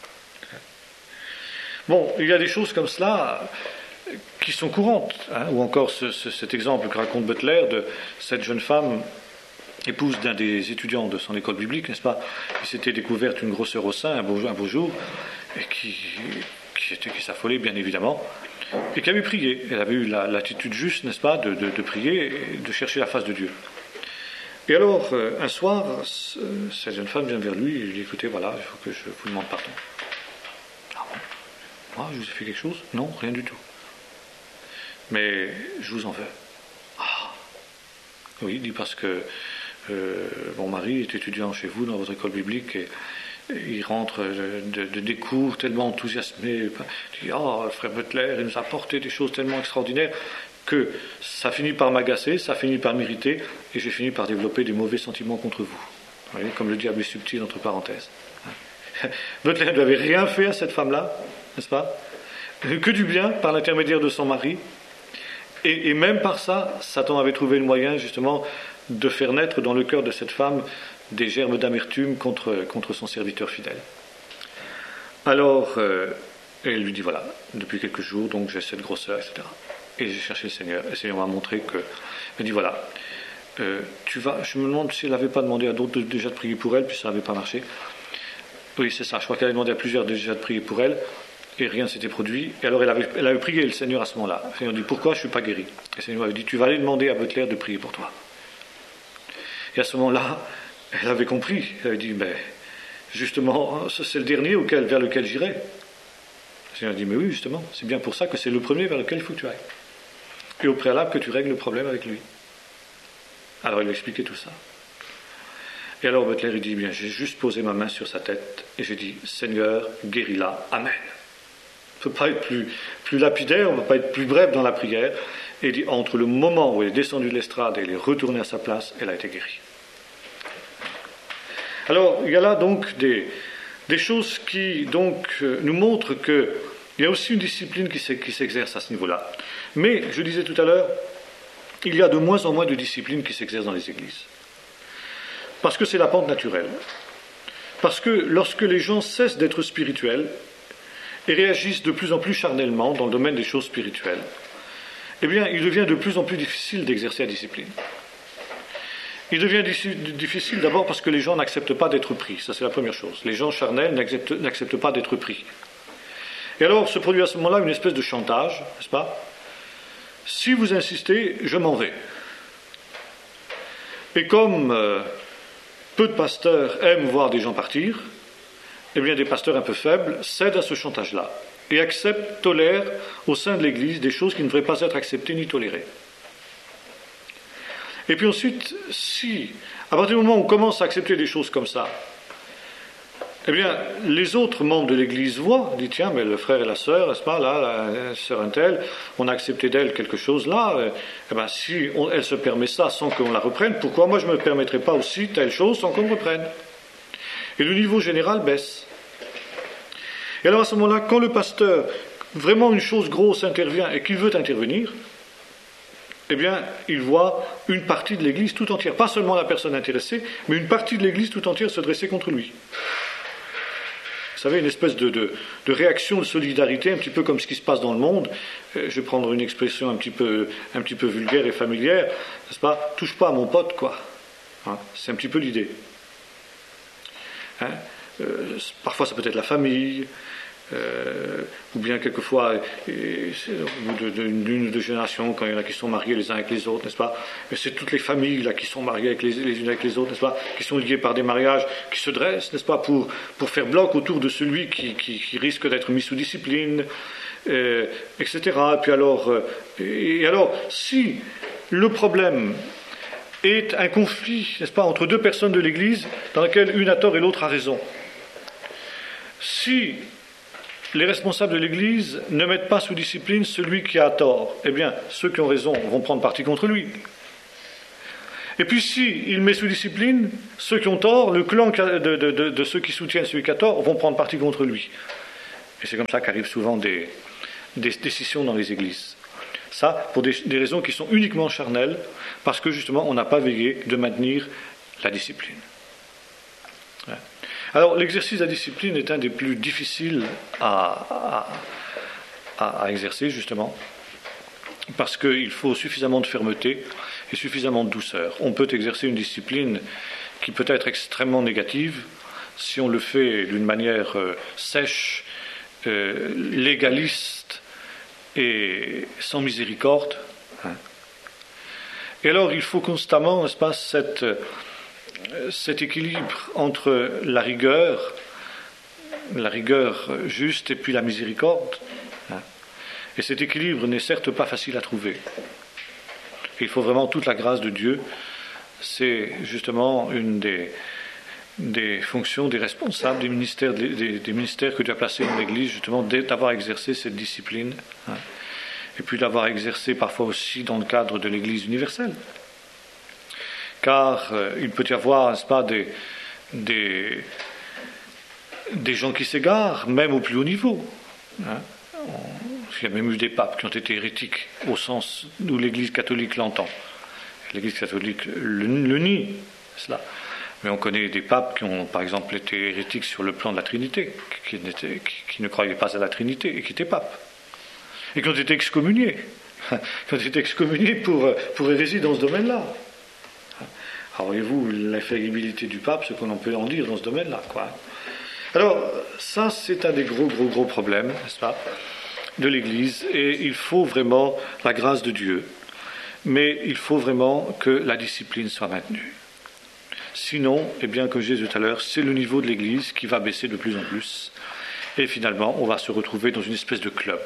Bon, il y a des choses comme cela qui sont courantes, ou encore cet exemple que raconte Butler de cette jeune femme, épouse d'un des étudiants de son école biblique, n'est-ce pas, qui s'était découverte une grosseur au sein un beau jour, et qui s'affolait bien évidemment, et qui avait prié. Elle avait eu l'attitude juste, n'est-ce pas, de prier et de chercher la face de Dieu. Et alors, un soir, cette jeune femme vient vers lui et lui dit, écoutez, voilà, il faut que je vous demande pardon. Ah bon? Moi, je vous ai fait quelque chose? Non, rien du tout. Mais je vous en veux. Ah. Oui, il dit parce que mon mari est étudiant chez vous dans votre école biblique et il rentre des cours tellement enthousiasmé. Il dit, frère Butler, il nous a apporté des choses tellement extraordinaires que ça finit par m'agacer, ça finit par m'irriter, et j'ai fini par développer des mauvais sentiments contre vous. Vous voyez, comme le diable est subtil, entre parenthèses. Butler ne lui avait rien fait à cette femme-là, n'est-ce pas? Que du bien par l'intermédiaire de son mari. Et même par ça, Satan avait trouvé le moyen, justement, de faire naître dans le cœur de cette femme des germes d'amertume contre son serviteur fidèle. Alors, elle lui dit, voilà, depuis quelques jours, donc j'ai cette grosseur, etc. Et j'ai cherché le Seigneur, et le Seigneur m'a montré que... Elle dit, voilà, je me demande si elle n'avait pas demandé à d'autres déjà de prier pour elle, puis ça n'avait pas marché. Oui, c'est ça, je crois qu'elle avait demandé à plusieurs déjà de prier pour elle, et rien ne s'était produit. Et alors elle avait prié le Seigneur à ce moment-là. Le Seigneur dit, pourquoi je ne suis pas guéri? Et le Seigneur avait dit, tu vas aller demander à Butler de prier pour toi. Et à ce moment-là, elle avait compris. Elle avait dit, justement, c'est le dernier vers lequel j'irai. Le Seigneur a dit, mais oui, justement, c'est bien pour ça que c'est le premier vers lequel il faut que tu ailles. Et au préalable que tu règles le problème avec lui. Alors il lui a expliqué tout ça. Et alors Butler, il dit, bien, j'ai juste posé ma main sur sa tête et j'ai dit, Seigneur, guéris-la, Amen. On ne peut pas être plus lapidaire, on ne peut pas être plus bref dans la prière. Et il dit, entre le moment où elle est descendue de l'estrade et elle est retournée à sa place, elle a été guérie. Alors, il y a là donc des choses qui donc nous montrent qu'il y a aussi une discipline qui s'exerce à ce niveau-là. Mais, je disais tout à l'heure, il y a de moins en moins de disciplines qui s'exercent dans les églises. Parce que c'est la pente naturelle. Parce que lorsque les gens cessent d'être spirituels et réagissent de plus en plus charnellement dans le domaine des choses spirituelles, eh bien, il devient de plus en plus difficile d'exercer la discipline. Il devient difficile d'abord parce que les gens n'acceptent pas d'être pris. Ça, c'est la première chose. Les gens charnels n'acceptent pas d'être pris. Et alors se produit à ce moment-là une espèce de chantage, n'est-ce pas? Si vous insistez, je m'en vais. Et comme peu de pasteurs aiment voir des gens partir, eh bien des pasteurs un peu faibles cèdent à ce chantage-là et acceptent, tolèrent au sein de l'Église des choses qui ne devraient pas être acceptées ni tolérées. Et puis ensuite, si, à partir du moment où on commence à accepter des choses comme ça, eh bien, les autres membres de l'Église voient, disent, tiens, mais le frère et la sœur, n'est-ce pas, là, la sœur un-telle, on a accepté d'elle quelque chose là, eh bien, si elle se permet ça sans qu'on la reprenne, pourquoi moi je ne me permettrai pas aussi telle chose sans qu'on me reprenne? Et le niveau général baisse. Et alors à ce moment-là, quand le pasteur, vraiment une chose grosse intervient et qu'il veut intervenir, eh bien, il voit une partie de l'Église tout entière, pas seulement la personne intéressée, mais une partie de l'Église tout entière se dresser contre lui. Vous savez, une espèce de réaction de solidarité, un petit peu comme ce qui se passe dans le monde. Je vais prendre une expression un petit peu vulgaire et familière, n'est-ce pas? Touche pas à mon pote, quoi. Hein, c'est un petit peu l'idée. Hein, parfois, ça peut être la famille. Ou bien quelquefois au bout d'une ou deux générations, quand il y en a qui sont mariés les uns avec les autres, n'est-ce pas? Mais c'est toutes les familles là qui sont mariées les unes avec les autres, n'est-ce pas? Qui sont liées par des mariages, qui se dressent, n'est-ce pas, pour faire bloc autour de celui qui risque d'être mis sous discipline, etc. Et alors, si le problème est un conflit, n'est-ce pas, entre deux personnes de l'Église dans laquelle une a tort et l'autre a raison, si les responsables de l'Église ne mettent pas sous discipline celui qui a tort, eh bien, ceux qui ont raison vont prendre parti contre lui. Et puis s'il met sous discipline, ceux qui ont tort, le clan de ceux qui soutiennent celui qui a tort, vont prendre parti contre lui. Et c'est comme ça qu'arrivent souvent des décisions dans les églises. Ça, pour des raisons qui sont uniquement charnelles, parce que justement, on n'a pas veillé de maintenir la discipline. Ouais. Alors, l'exercice de la discipline est un des plus difficiles à exercer, justement, parce qu'il faut suffisamment de fermeté et suffisamment de douceur. On peut exercer une discipline qui peut être extrêmement négative si on le fait d'une manière sèche, légaliste et sans miséricorde. Et alors il faut constamment, n'est-ce pas, cet équilibre entre la rigueur juste et puis la miséricorde. Et cet équilibre n'est certes pas facile à trouver. Et il faut vraiment toute la grâce de Dieu. C'est justement une des fonctions des responsables des ministères que Dieu a placés dans l'Église, justement, d'avoir exercé cette discipline, et puis d'avoir exercé parfois aussi dans le cadre de l'Église universelle. Car il peut y avoir, n'est-ce pas, des gens qui s'égarent, même au plus haut niveau. Il y a même eu des papes qui ont été hérétiques, au sens où l'Église catholique l'entend. L'Église catholique le nie, cela. Mais on connaît des papes qui ont, par exemple, été hérétiques sur le plan de la Trinité, qui ne croyaient pas à la Trinité et qui étaient papes. Et qui ont été excommuniés. Pour hérésie dans ce domaine-là. Alors, voyez-vous, l'infaillibilité du pape, ce qu'on peut en dire dans ce domaine-là, quoi. Alors, ça, c'est un des gros problèmes, n'est-ce pas, de l'Église. Et il faut vraiment la grâce de Dieu. Mais il faut vraiment que la discipline soit maintenue. Sinon, eh bien, comme je disais tout à l'heure, c'est le niveau de l'Église qui va baisser de plus en plus. Et finalement, on va se retrouver dans une espèce de club.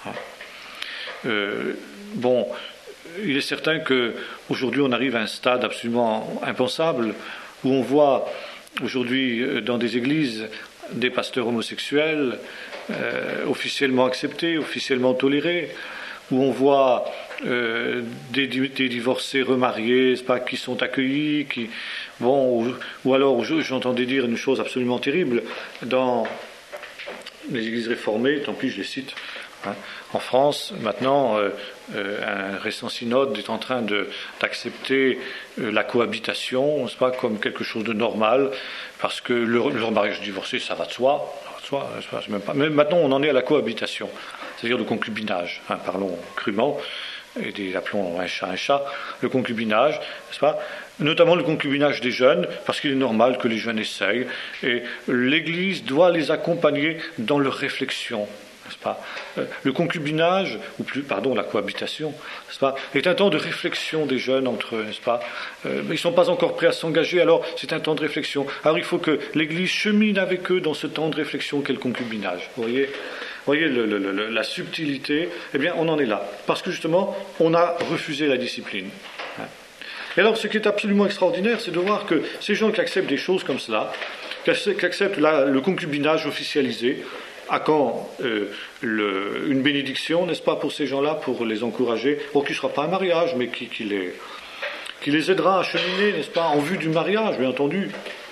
Bon, il est certain qu'aujourd'hui, on arrive à un stade absolument impensable où on voit aujourd'hui dans des églises des pasteurs homosexuels officiellement acceptés, officiellement tolérés, où on voit des divorcés remariés, c'est pas, qui sont accueillis, ou alors j'entendais dire une chose absolument terrible dans les églises réformées, tant pis je les cite. En France, maintenant, un récent synode est en train d'accepter la cohabitation, n'est-ce pas, comme quelque chose de normal, parce que le mariage divorcé, ça va de soi, c'est même pas. Mais maintenant, on en est à la cohabitation, c'est-à-dire le concubinage, parlons crûment, et appelons un chat, le concubinage, n'est-ce pas, notamment le concubinage des jeunes, parce qu'il est normal que les jeunes essayent, et l'Église doit les accompagner dans leur réflexion. N'est-ce pas ? Le concubinage, la cohabitation, n'est-ce pas, est un temps de réflexion des jeunes entre eux, n'est-ce pas ? Ils ne sont pas encore prêts à s'engager, alors c'est un temps de réflexion. Alors il faut que l'Église chemine avec eux dans ce temps de réflexion qu'est le concubinage. Vous voyez la subtilité, eh bien on en est là. Parce que justement, on a refusé la discipline. Et alors ce qui est absolument extraordinaire, c'est de voir que ces gens qui acceptent des choses comme cela, qui acceptent le concubinage officialisé, à quand une bénédiction, n'est-ce pas, pour ces gens-là, pour les encourager, qui ne sera pas un mariage, mais qui les aidera à cheminer, n'est-ce pas, en vue du mariage, bien entendu.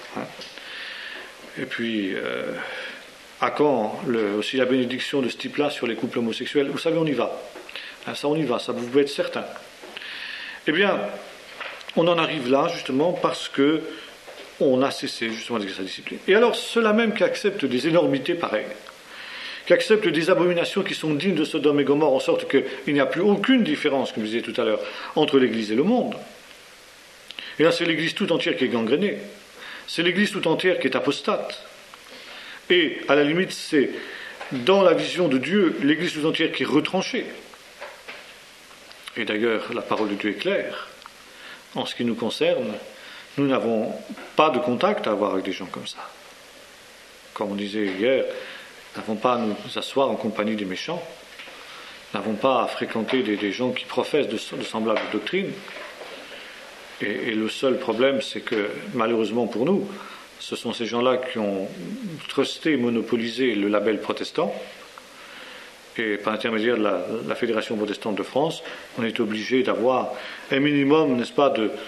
Et puis, à quand aussi la bénédiction de ce type-là sur les couples homosexuels ? Vous savez, on y va. Ça, on y va, ça vous pouvez être certain. Eh bien, on en arrive là, justement, parce que on a cessé, justement, d'exercer la discipline. Et alors, ceux-là même qui acceptent des énormités pareilles, qui acceptent des abominations qui sont dignes de Sodome et Gomorrhe, en sorte qu'il n'y a plus aucune différence, comme je disais tout à l'heure, entre l'Église et le monde. Et là, c'est l'Église tout entière qui est gangrénée. C'est l'Église tout entière qui est apostate. Et, à la limite, c'est, dans la vision de Dieu, l'Église tout entière qui est retranchée. Et d'ailleurs, la parole de Dieu est claire. En ce qui nous concerne, nous n'avons pas de contact à avoir avec des gens comme ça. Comme on disait hier, nous n'avons pas à nous asseoir en compagnie des méchants. Nous n'avons pas à fréquenter des gens qui professent de semblables doctrines. Et le seul problème, c'est que, malheureusement pour nous, ce sont ces gens-là qui ont trusté, monopolisé le label protestant. Et par l'intermédiaire de la Fédération protestante de France, on est obligé d'avoir un minimum, n'est-ce pas,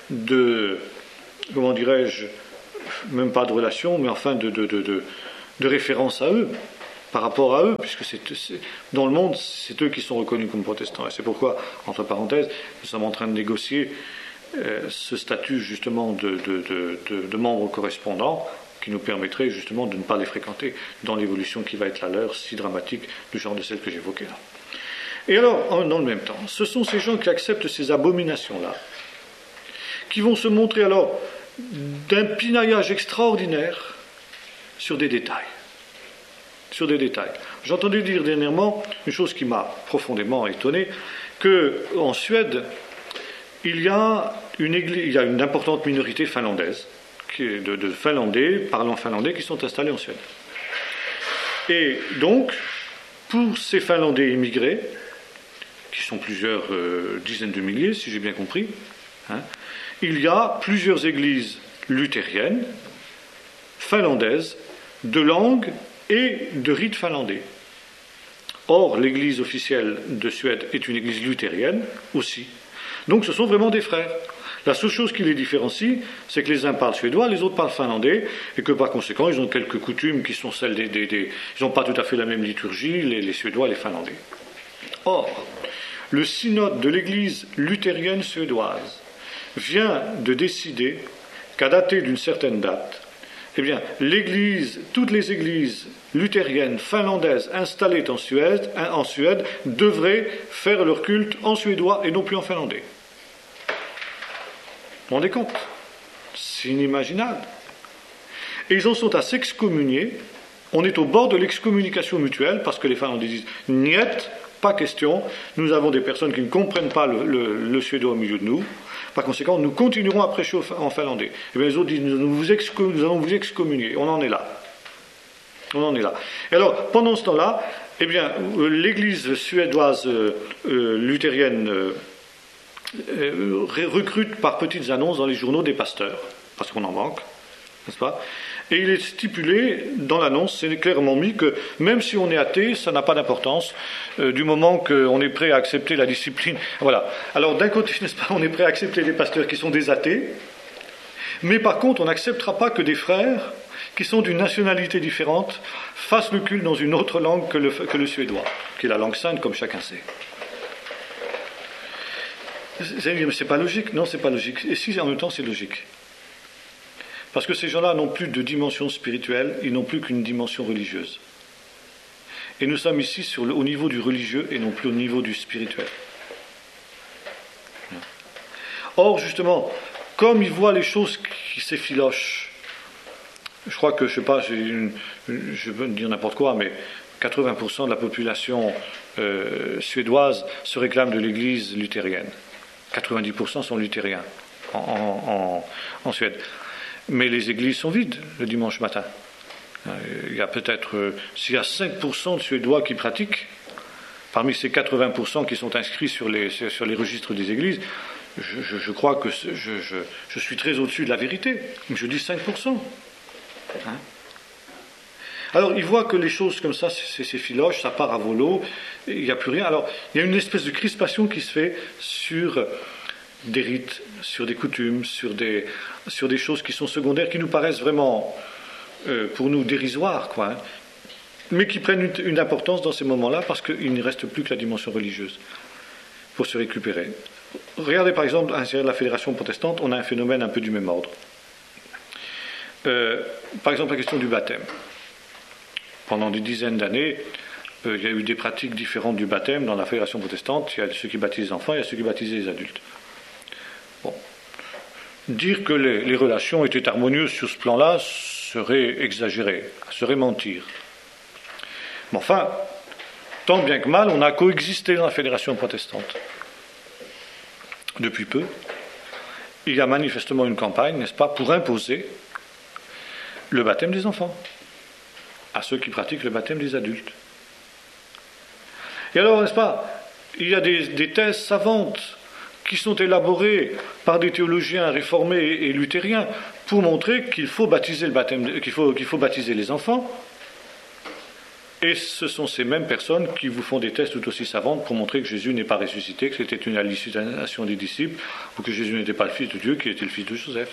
de, comment dirais-je, même pas de relation, mais enfin de référence à eux, par rapport à eux, puisque dans le monde, c'est eux qui sont reconnus comme protestants. Et c'est pourquoi, entre parenthèses, nous sommes en train de négocier ce statut justement de membres correspondants qui nous permettrait justement de ne pas les fréquenter dans l'évolution qui va être la leur, si dramatique, du genre de celle que j'évoquais là. Et alors, dans le même temps, ce sont ces gens qui acceptent ces abominations-là, qui vont se montrer alors d'un pinaillage extraordinaire sur des détails. Sur des détails. J'ai entendu dire dernièrement une chose qui m'a profondément étonné, qu'en Suède, il y a une importante minorité finlandaise, de Finlandais, parlant finlandais, qui sont installés en Suède. Et donc, pour ces Finlandais immigrés, qui sont plusieurs dizaines de milliers, si j'ai bien compris, il y a plusieurs églises luthériennes, finlandaises, de langue et de rite finlandais. Or, l'église officielle de Suède est une église luthérienne aussi. Donc, ce sont vraiment des frères. La seule chose qui les différencie, c'est que les uns parlent suédois, les autres parlent finlandais, et que par conséquent, ils ont quelques coutumes qui sont celles ils n'ont pas tout à fait la même liturgie, les Suédois et les Finlandais. Or, le synode de l'église luthérienne suédoise vient de décider qu'à dater d'une certaine date, eh bien, toutes les églises luthériennes finlandaises installées en Suède devraient faire leur culte en suédois et non plus en finlandais. Vous vous rendez compte? C'est inimaginable. Et ils en sont à s'excommunier. On est au bord de l'excommunication mutuelle parce que les Finlandais disent « Niet, pas question, nous avons des personnes qui ne comprennent pas le suédois au milieu de nous. Par conséquent, nous continuerons à prêcher en finlandais. » Et bien les autres disent « Nous allons vous excommunier. » On en est là. On en est là. Et alors, pendant ce temps-là, eh bien, l'église suédoise luthérienne recrute par petites annonces dans les journaux des pasteurs, parce qu'on en manque, n'est-ce pas? Et il est stipulé dans l'annonce, c'est clairement mis que même si on est athée, ça n'a pas d'importance, du moment qu'on est prêt à accepter la discipline. Voilà. Alors d'un côté, n'est-ce pas, on est prêt à accepter les pasteurs qui sont des athées, mais par contre, on n'acceptera pas que des frères qui sont d'une nationalité différente fassent le culte dans une autre langue que le suédois, qui est la langue sainte, comme chacun sait. Vous allez dire, mais c'est pas logique. Non, c'est pas logique. Et si, en même temps, c'est logique. Parce que ces gens-là n'ont plus de dimension spirituelle, ils n'ont plus qu'une dimension religieuse. Et nous sommes ici au niveau du religieux et non plus au niveau du spirituel. Or, justement, comme ils voient les choses qui s'effilochent, je crois que, je sais pas, je veux dire n'importe quoi, mais 80% de la population suédoise se réclame de l'église luthérienne. 90% sont luthériens en Suède. Mais les églises sont vides le dimanche matin. Il y a peut-être, s'il y a 5% de Suédois qui pratiquent, parmi ces 80% qui sont inscrits sur les registres des églises, je crois que je suis très au-dessus de la vérité. Je dis 5%. Alors, ils voient que les choses comme ça, c'est filoche, ça part à volo, il n'y a plus rien. Alors, il y a une espèce de crispation qui se fait sur des rites, sur des coutumes, sur des choses qui sont secondaires, qui nous paraissent vraiment, pour nous, dérisoires, quoi, mais qui prennent une importance dans ces moments-là, parce qu'il ne reste plus que la dimension religieuse pour se récupérer. Regardez, par exemple, à l'intérieur de la Fédération protestante, on a un phénomène un peu du même ordre. Par exemple, la question du baptême. Pendant des dizaines d'années, il y a eu des pratiques différentes du baptême dans la Fédération protestante. Il y a ceux qui baptisent les enfants, il y a ceux qui baptisent les adultes. Bon. Dire que les relations étaient harmonieuses sur ce plan-là serait exagéré, serait mentir. Mais enfin, tant bien que mal, on a coexisté dans la Fédération protestante. Depuis peu, il y a manifestement une campagne, n'est-ce pas, pour imposer le baptême des enfants à ceux qui pratiquent le baptême des adultes. Et alors, n'est-ce pas, il y a des thèses savantes qui sont élaborées par des théologiens réformés et luthériens pour montrer qu'il faut baptiser qu'il faut baptiser les enfants Et ce sont ces mêmes personnes qui vous font des tests tout aussi savantes pour montrer que Jésus n'est pas ressuscité, que c'était une hallucination des disciples, ou que Jésus n'était pas le Fils de Dieu, qu'il était le Fils de Joseph.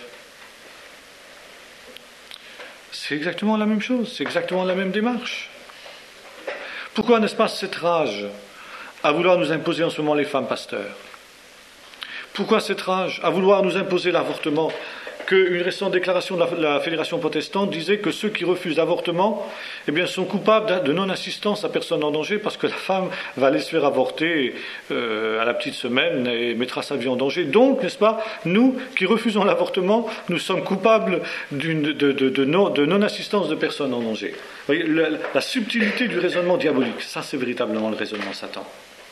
C'est exactement la même chose, c'est exactement la même démarche. Pourquoi n'est-ce pas cette rage à vouloir nous imposer en ce moment les femmes pasteurs? Pourquoi cette rage à vouloir nous imposer l'avortement? Qu'une récente déclaration de la Fédération protestante disait que ceux qui refusent l'avortement sont coupables de non-assistance à personne en danger parce que la femme va aller se faire avorter à la petite semaine et mettra sa vie en danger. Donc, n'est-ce pas, nous qui refusons l'avortement, nous sommes coupables de non-assistance de personne en danger. Vous voyez, la subtilité du raisonnement diabolique, ça c'est véritablement le raisonnement Satan.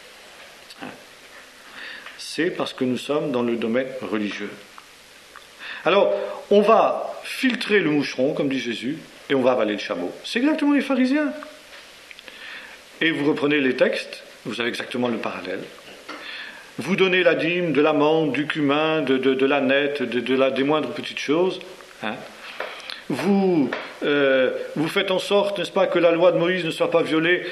C'est parce que nous sommes dans le domaine religieux. Alors, on va filtrer le moucheron, comme dit Jésus, et on va avaler le chameau. C'est exactement les pharisiens. Et vous reprenez les textes, vous avez exactement le parallèle. Vous donnez la dîme de l'amande, du cumin, de la nette, des moindres petites choses. Vous faites en sorte, n'est-ce pas, que la loi de Moïse ne soit pas violée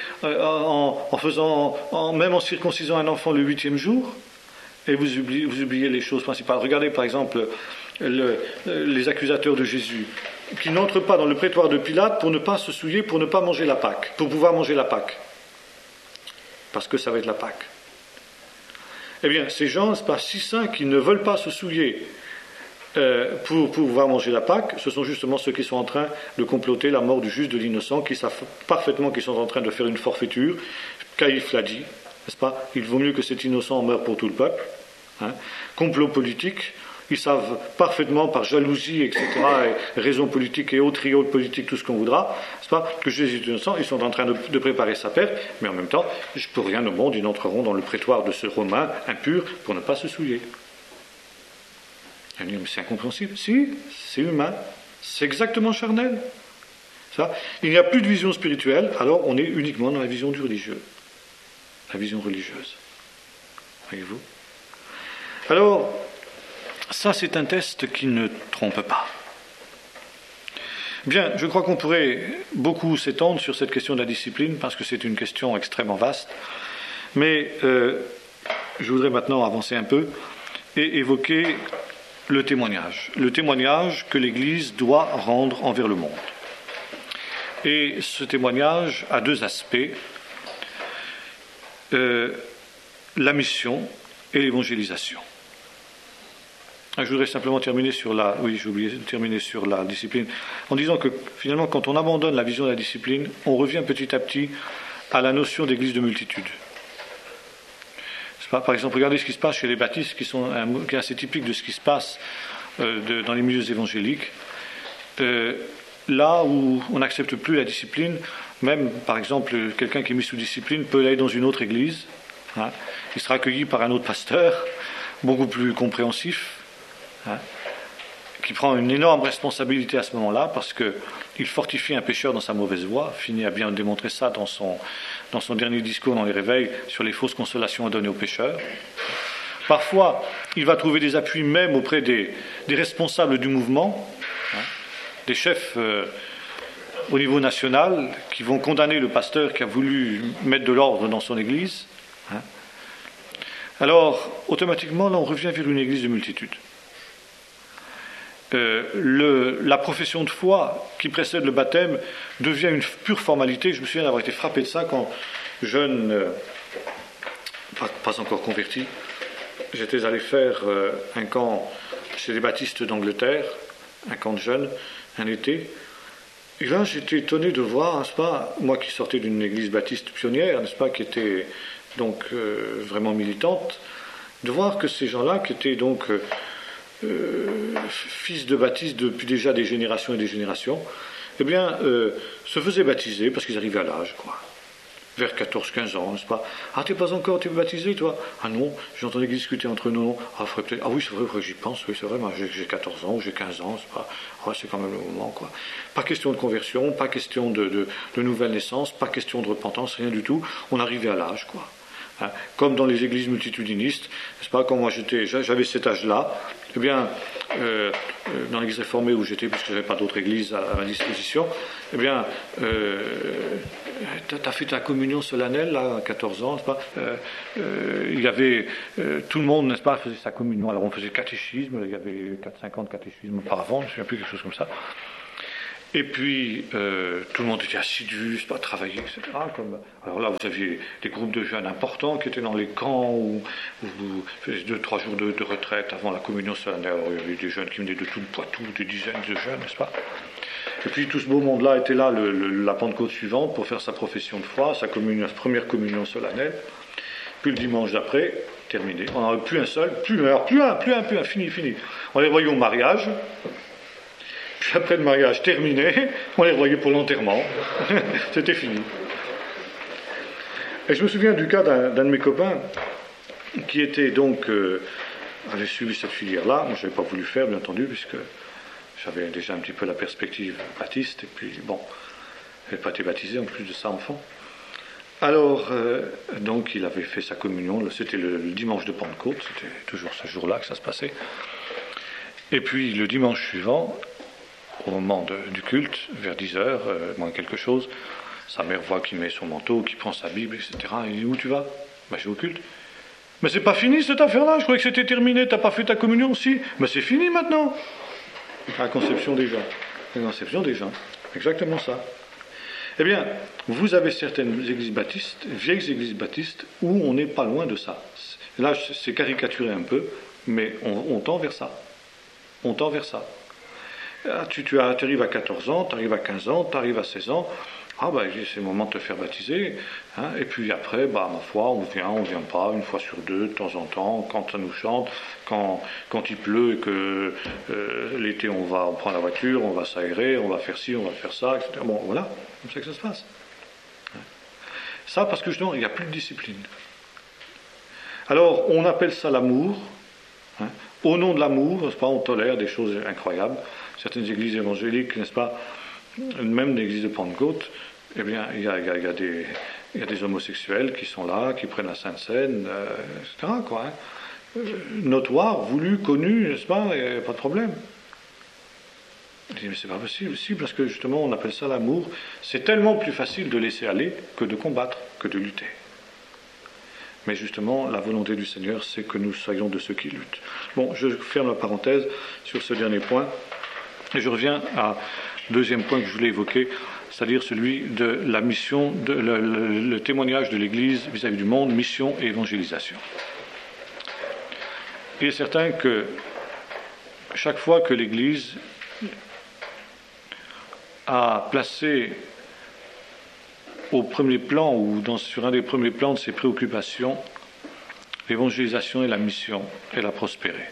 même en circoncisant un enfant le 8e jour. Et vous oubliez les choses principales. Regardez par exemple les accusateurs de Jésus, qui n'entrent pas dans le prétoire de Pilate pour ne pas se souiller, pour ne pas manger la Pâque, pour pouvoir manger la Pâque. Parce que ça va être la Pâque. Eh bien, ces gens, c'est pas si saints qui ne veulent pas se souiller pour pouvoir manger la Pâque, ce sont justement ceux qui sont en train de comploter la mort du juste, de l'innocent, qui savent parfaitement qu'ils sont en train de faire une forfaiture. Caïphe l'a dit, n'est-ce pas? Il vaut mieux que cet innocent meure pour tout le peuple. Complot politique, ils savent parfaitement par jalousie, etc., et raison politique et autres triots politiques, tout ce qu'on voudra, n'est-ce pas, que Jésus est innocent, ils sont en train de préparer sa perte, mais en même temps, pour rien au monde, ils n'entreront dans le prétoire de ce Romain impur pour ne pas se souiller. Mais c'est incompréhensible. Si, c'est humain, c'est exactement charnel. Ça, il n'y a plus de vision spirituelle, alors on est uniquement dans la vision du religieux, la vision religieuse. Voyez-vous? Alors, ça c'est un test qui ne trompe pas. Bien, je crois qu'on pourrait beaucoup s'étendre sur cette question de la discipline, parce que c'est une question extrêmement vaste, mais je voudrais maintenant avancer un peu et évoquer le témoignage que l'Église doit rendre envers le monde. Et ce témoignage a deux aspects, la mission et l'évangélisation. Je voudrais simplement terminer sur j'ai oublié de terminer sur la discipline, en disant que finalement, quand on abandonne la vision de la discipline, on revient petit à petit à la notion d'église de multitude. Par exemple, regardez ce qui se passe chez les baptistes, qui est assez typique de ce qui se passe dans les milieux évangéliques. Là où on n'accepte plus la discipline, même par exemple quelqu'un qui est mis sous discipline peut aller dans une autre église, il sera accueilli par un autre pasteur, beaucoup plus compréhensif, qui prend une énorme responsabilité à ce moment-là, parce qu'il fortifie un pécheur dans sa mauvaise voie, finit à bien démontrer ça dans son dernier discours dans les réveils sur les fausses consolations à donner aux pécheurs. Parfois, il va trouver des appuis même auprès des responsables du mouvement, des chefs au niveau national, qui vont condamner le pasteur qui a voulu mettre de l'ordre dans son église. Alors, automatiquement, là, on revient vers une église de multitude. La profession de foi qui précède le baptême devient une pure formalité. Je me souviens d'avoir été frappé de ça quand jeune, pas encore converti, j'étais allé faire un camp chez les baptistes d'Angleterre, un camp de jeunes, un été. Et là, j'étais étonné de voir, n'est-ce pas, moi qui sortais d'une église baptiste pionnière, n'est-ce pas, qui était donc vraiment militante, de voir que ces gens-là, qui étaient donc fils de baptistes depuis déjà des générations et des générations, se faisaient baptiser parce qu'ils arrivaient à l'âge, quoi. Vers 14-15 ans, n'est-ce pas? Ah, t'es pas encore, t'es baptisé, toi? Ah non, j'entendais discuter entre eux, non. Ah, oui, c'est vrai que j'y pense, oui, c'est vrai, moi, j'ai 14 ans, j'ai 15 ans, c'est pas... Ah, c'est quand même le moment, quoi. Pas question de conversion, pas question de nouvelle naissance, pas question de repentance, rien du tout. On arrivait à l'âge, quoi. Comme dans les églises multitudinistes, n'est-ce pas, quand moi j'avais cet âge-là, dans l'église réformée où j'étais, parce que je n'avais pas d'autre église à ma disposition, t'as fait ta communion solennelle, là, à 14 ans, n'est-ce pas? Il y avait, tout le monde, n'est-ce pas, faisait sa communion. Alors on faisait catéchisme, il y avait 4-5 ans de catéchisme auparavant, je ne me souviens plus, quelque chose comme ça. Et puis, tout le monde était assidu, c'est pas, travailler, etc. Alors là, vous aviez des groupes de jeunes importants qui étaient dans les camps, où vous faisiez 2-3 jours de retraite avant la communion solennelle. Alors, il y avait des jeunes qui venaient de tout le Poitou, des dizaines de jeunes, n'est-ce pas? Et puis, tout ce beau monde-là était là la Pentecôte suivante pour faire sa profession de foi, sa première communion solennelle. Puis le dimanche d'après, terminé. On n'en avait plus un seul, plus un, fini. On les voyait au mariage. Puis après le mariage terminé, on les revoyait pour l'enterrement. C'était fini. Et je me souviens du cas d'un de mes copains qui était donc avait suivi cette filière-là. Moi, je n'avais pas voulu faire, bien entendu, puisque j'avais déjà un petit peu la perspective baptiste. Et puis, bon, je n'avais pas été baptisé, en plus de ça, enfant. Alors, donc, il avait fait sa communion. C'était le dimanche de Pentecôte. C'était toujours ce jour-là que ça se passait. Et puis, le dimanche suivant, au moment du culte, vers 10h, moins quelque chose, sa mère voit qu'il met son manteau, qu'il prend sa Bible, etc. Il dit, où tu vas? Ben, je vais au culte. Mais c'est pas fini cette affaire-là, je croyais que c'était terminé, t'as pas fait ta communion aussi. Mais c'est fini maintenant. La conception des gens. La conception des gens. Exactement ça. Eh bien, vous avez certaines églises baptistes, vieilles églises baptistes, où on n'est pas loin de ça. Là, c'est caricaturé un peu, mais on tend vers ça. On tend vers ça. Tu arrives à 14 ans, tu arrives à 15 ans, tu arrives à 16 ans, c'est le moment de te faire baptiser, hein, et puis après, ma foi, on vient pas, une fois sur deux, de temps en temps, quand ça nous chante, quand il pleut et que l'été on prend la voiture, on va s'aérer, on va faire ci, on va faire ça, etc. Bon, voilà, comme ça que ça se passe. Ça parce que justement, il n'y a plus de discipline. Alors, on appelle ça l'amour, hein. Au nom de l'amour, n'est-ce pas, on tolère des choses incroyables. Certaines églises évangéliques, n'est-ce pas, même l'église de Pentecôte, eh bien, il y a des homosexuels qui sont là, qui prennent la Sainte Seine, etc., quoi. Hein. Notoire, voulu, connu, n'est-ce pas, il n'y a pas de problème. Je dis, mais c'est pas possible, si, parce que justement, on appelle ça l'amour. C'est tellement plus facile de laisser aller que de combattre, que de lutter. Mais justement, la volonté du Seigneur, c'est que nous soyons de ceux qui luttent. Bon, je ferme la parenthèse sur ce dernier point, et je reviens à deuxième point que je voulais évoquer, c'est-à-dire celui de la mission, le témoignage de l'Église vis-à-vis du monde, mission et évangélisation. Il est certain que chaque fois que l'Église a placé au premier plan ou sur un des premiers plans de ses préoccupations l'évangélisation et la mission, elle a prospéré.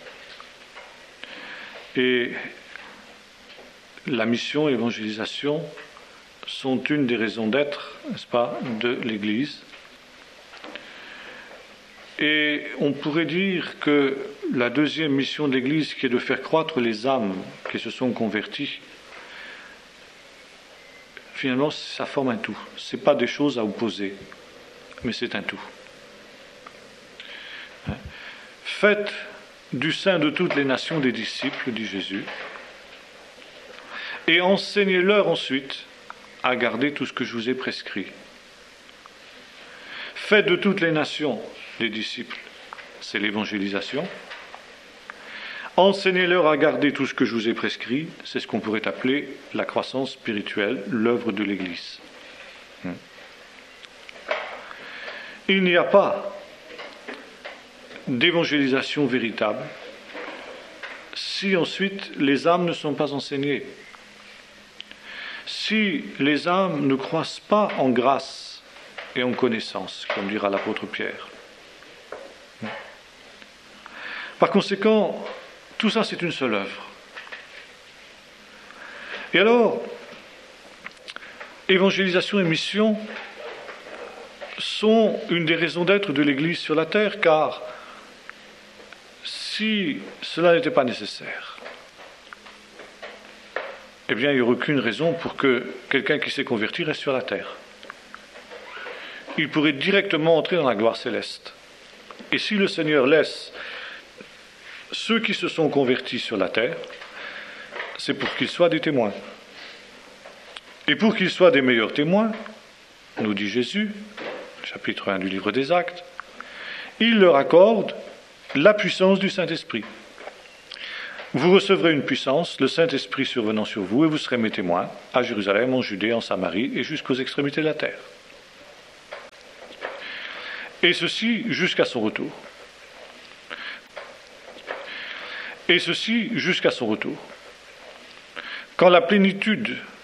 Et la mission et l'évangélisation sont une des raisons d'être, n'est-ce pas, de l'Église. Et on pourrait dire que la deuxième mission de l'Église, qui est de faire croître les âmes qui se sont converties, finalement, ça forme un tout. Ce n'est pas des choses à opposer, mais c'est un tout. Faites du sein de toutes les nations des disciples, dit Jésus, et enseignez-leur ensuite à garder tout ce que je vous ai prescrit. Faites de toutes les nations des disciples, c'est l'évangélisation. Enseignez-leur à garder tout ce que je vous ai prescrit, c'est ce qu'on pourrait appeler la croissance spirituelle, l'œuvre de l'Église. Il n'y a pas d'évangélisation véritable si ensuite les âmes ne sont pas enseignées. Si les âmes ne croissent pas en grâce et en connaissance, comme dira l'apôtre Pierre. Par conséquent, tout ça c'est une seule œuvre. Et alors, évangélisation et mission sont une des raisons d'être de l'Église sur la terre, car si cela n'était pas nécessaire, eh bien il n'y aurait aucune raison pour que quelqu'un qui s'est converti reste sur la terre. Il pourrait directement entrer dans la gloire céleste. Et si le Seigneur laisse ceux qui se sont convertis sur la terre, c'est pour qu'ils soient des témoins. Et pour qu'ils soient des meilleurs témoins, nous dit Jésus, chapitre 1 du livre des Actes, il leur accorde la puissance du Saint-Esprit. Vous recevrez une puissance, le Saint-Esprit survenant sur vous, et vous serez mes témoins à Jérusalem, en Judée, en Samarie et jusqu'aux extrémités de la terre. Et ceci jusqu'à son retour. Et ceci jusqu'à son retour. Quand la plénitude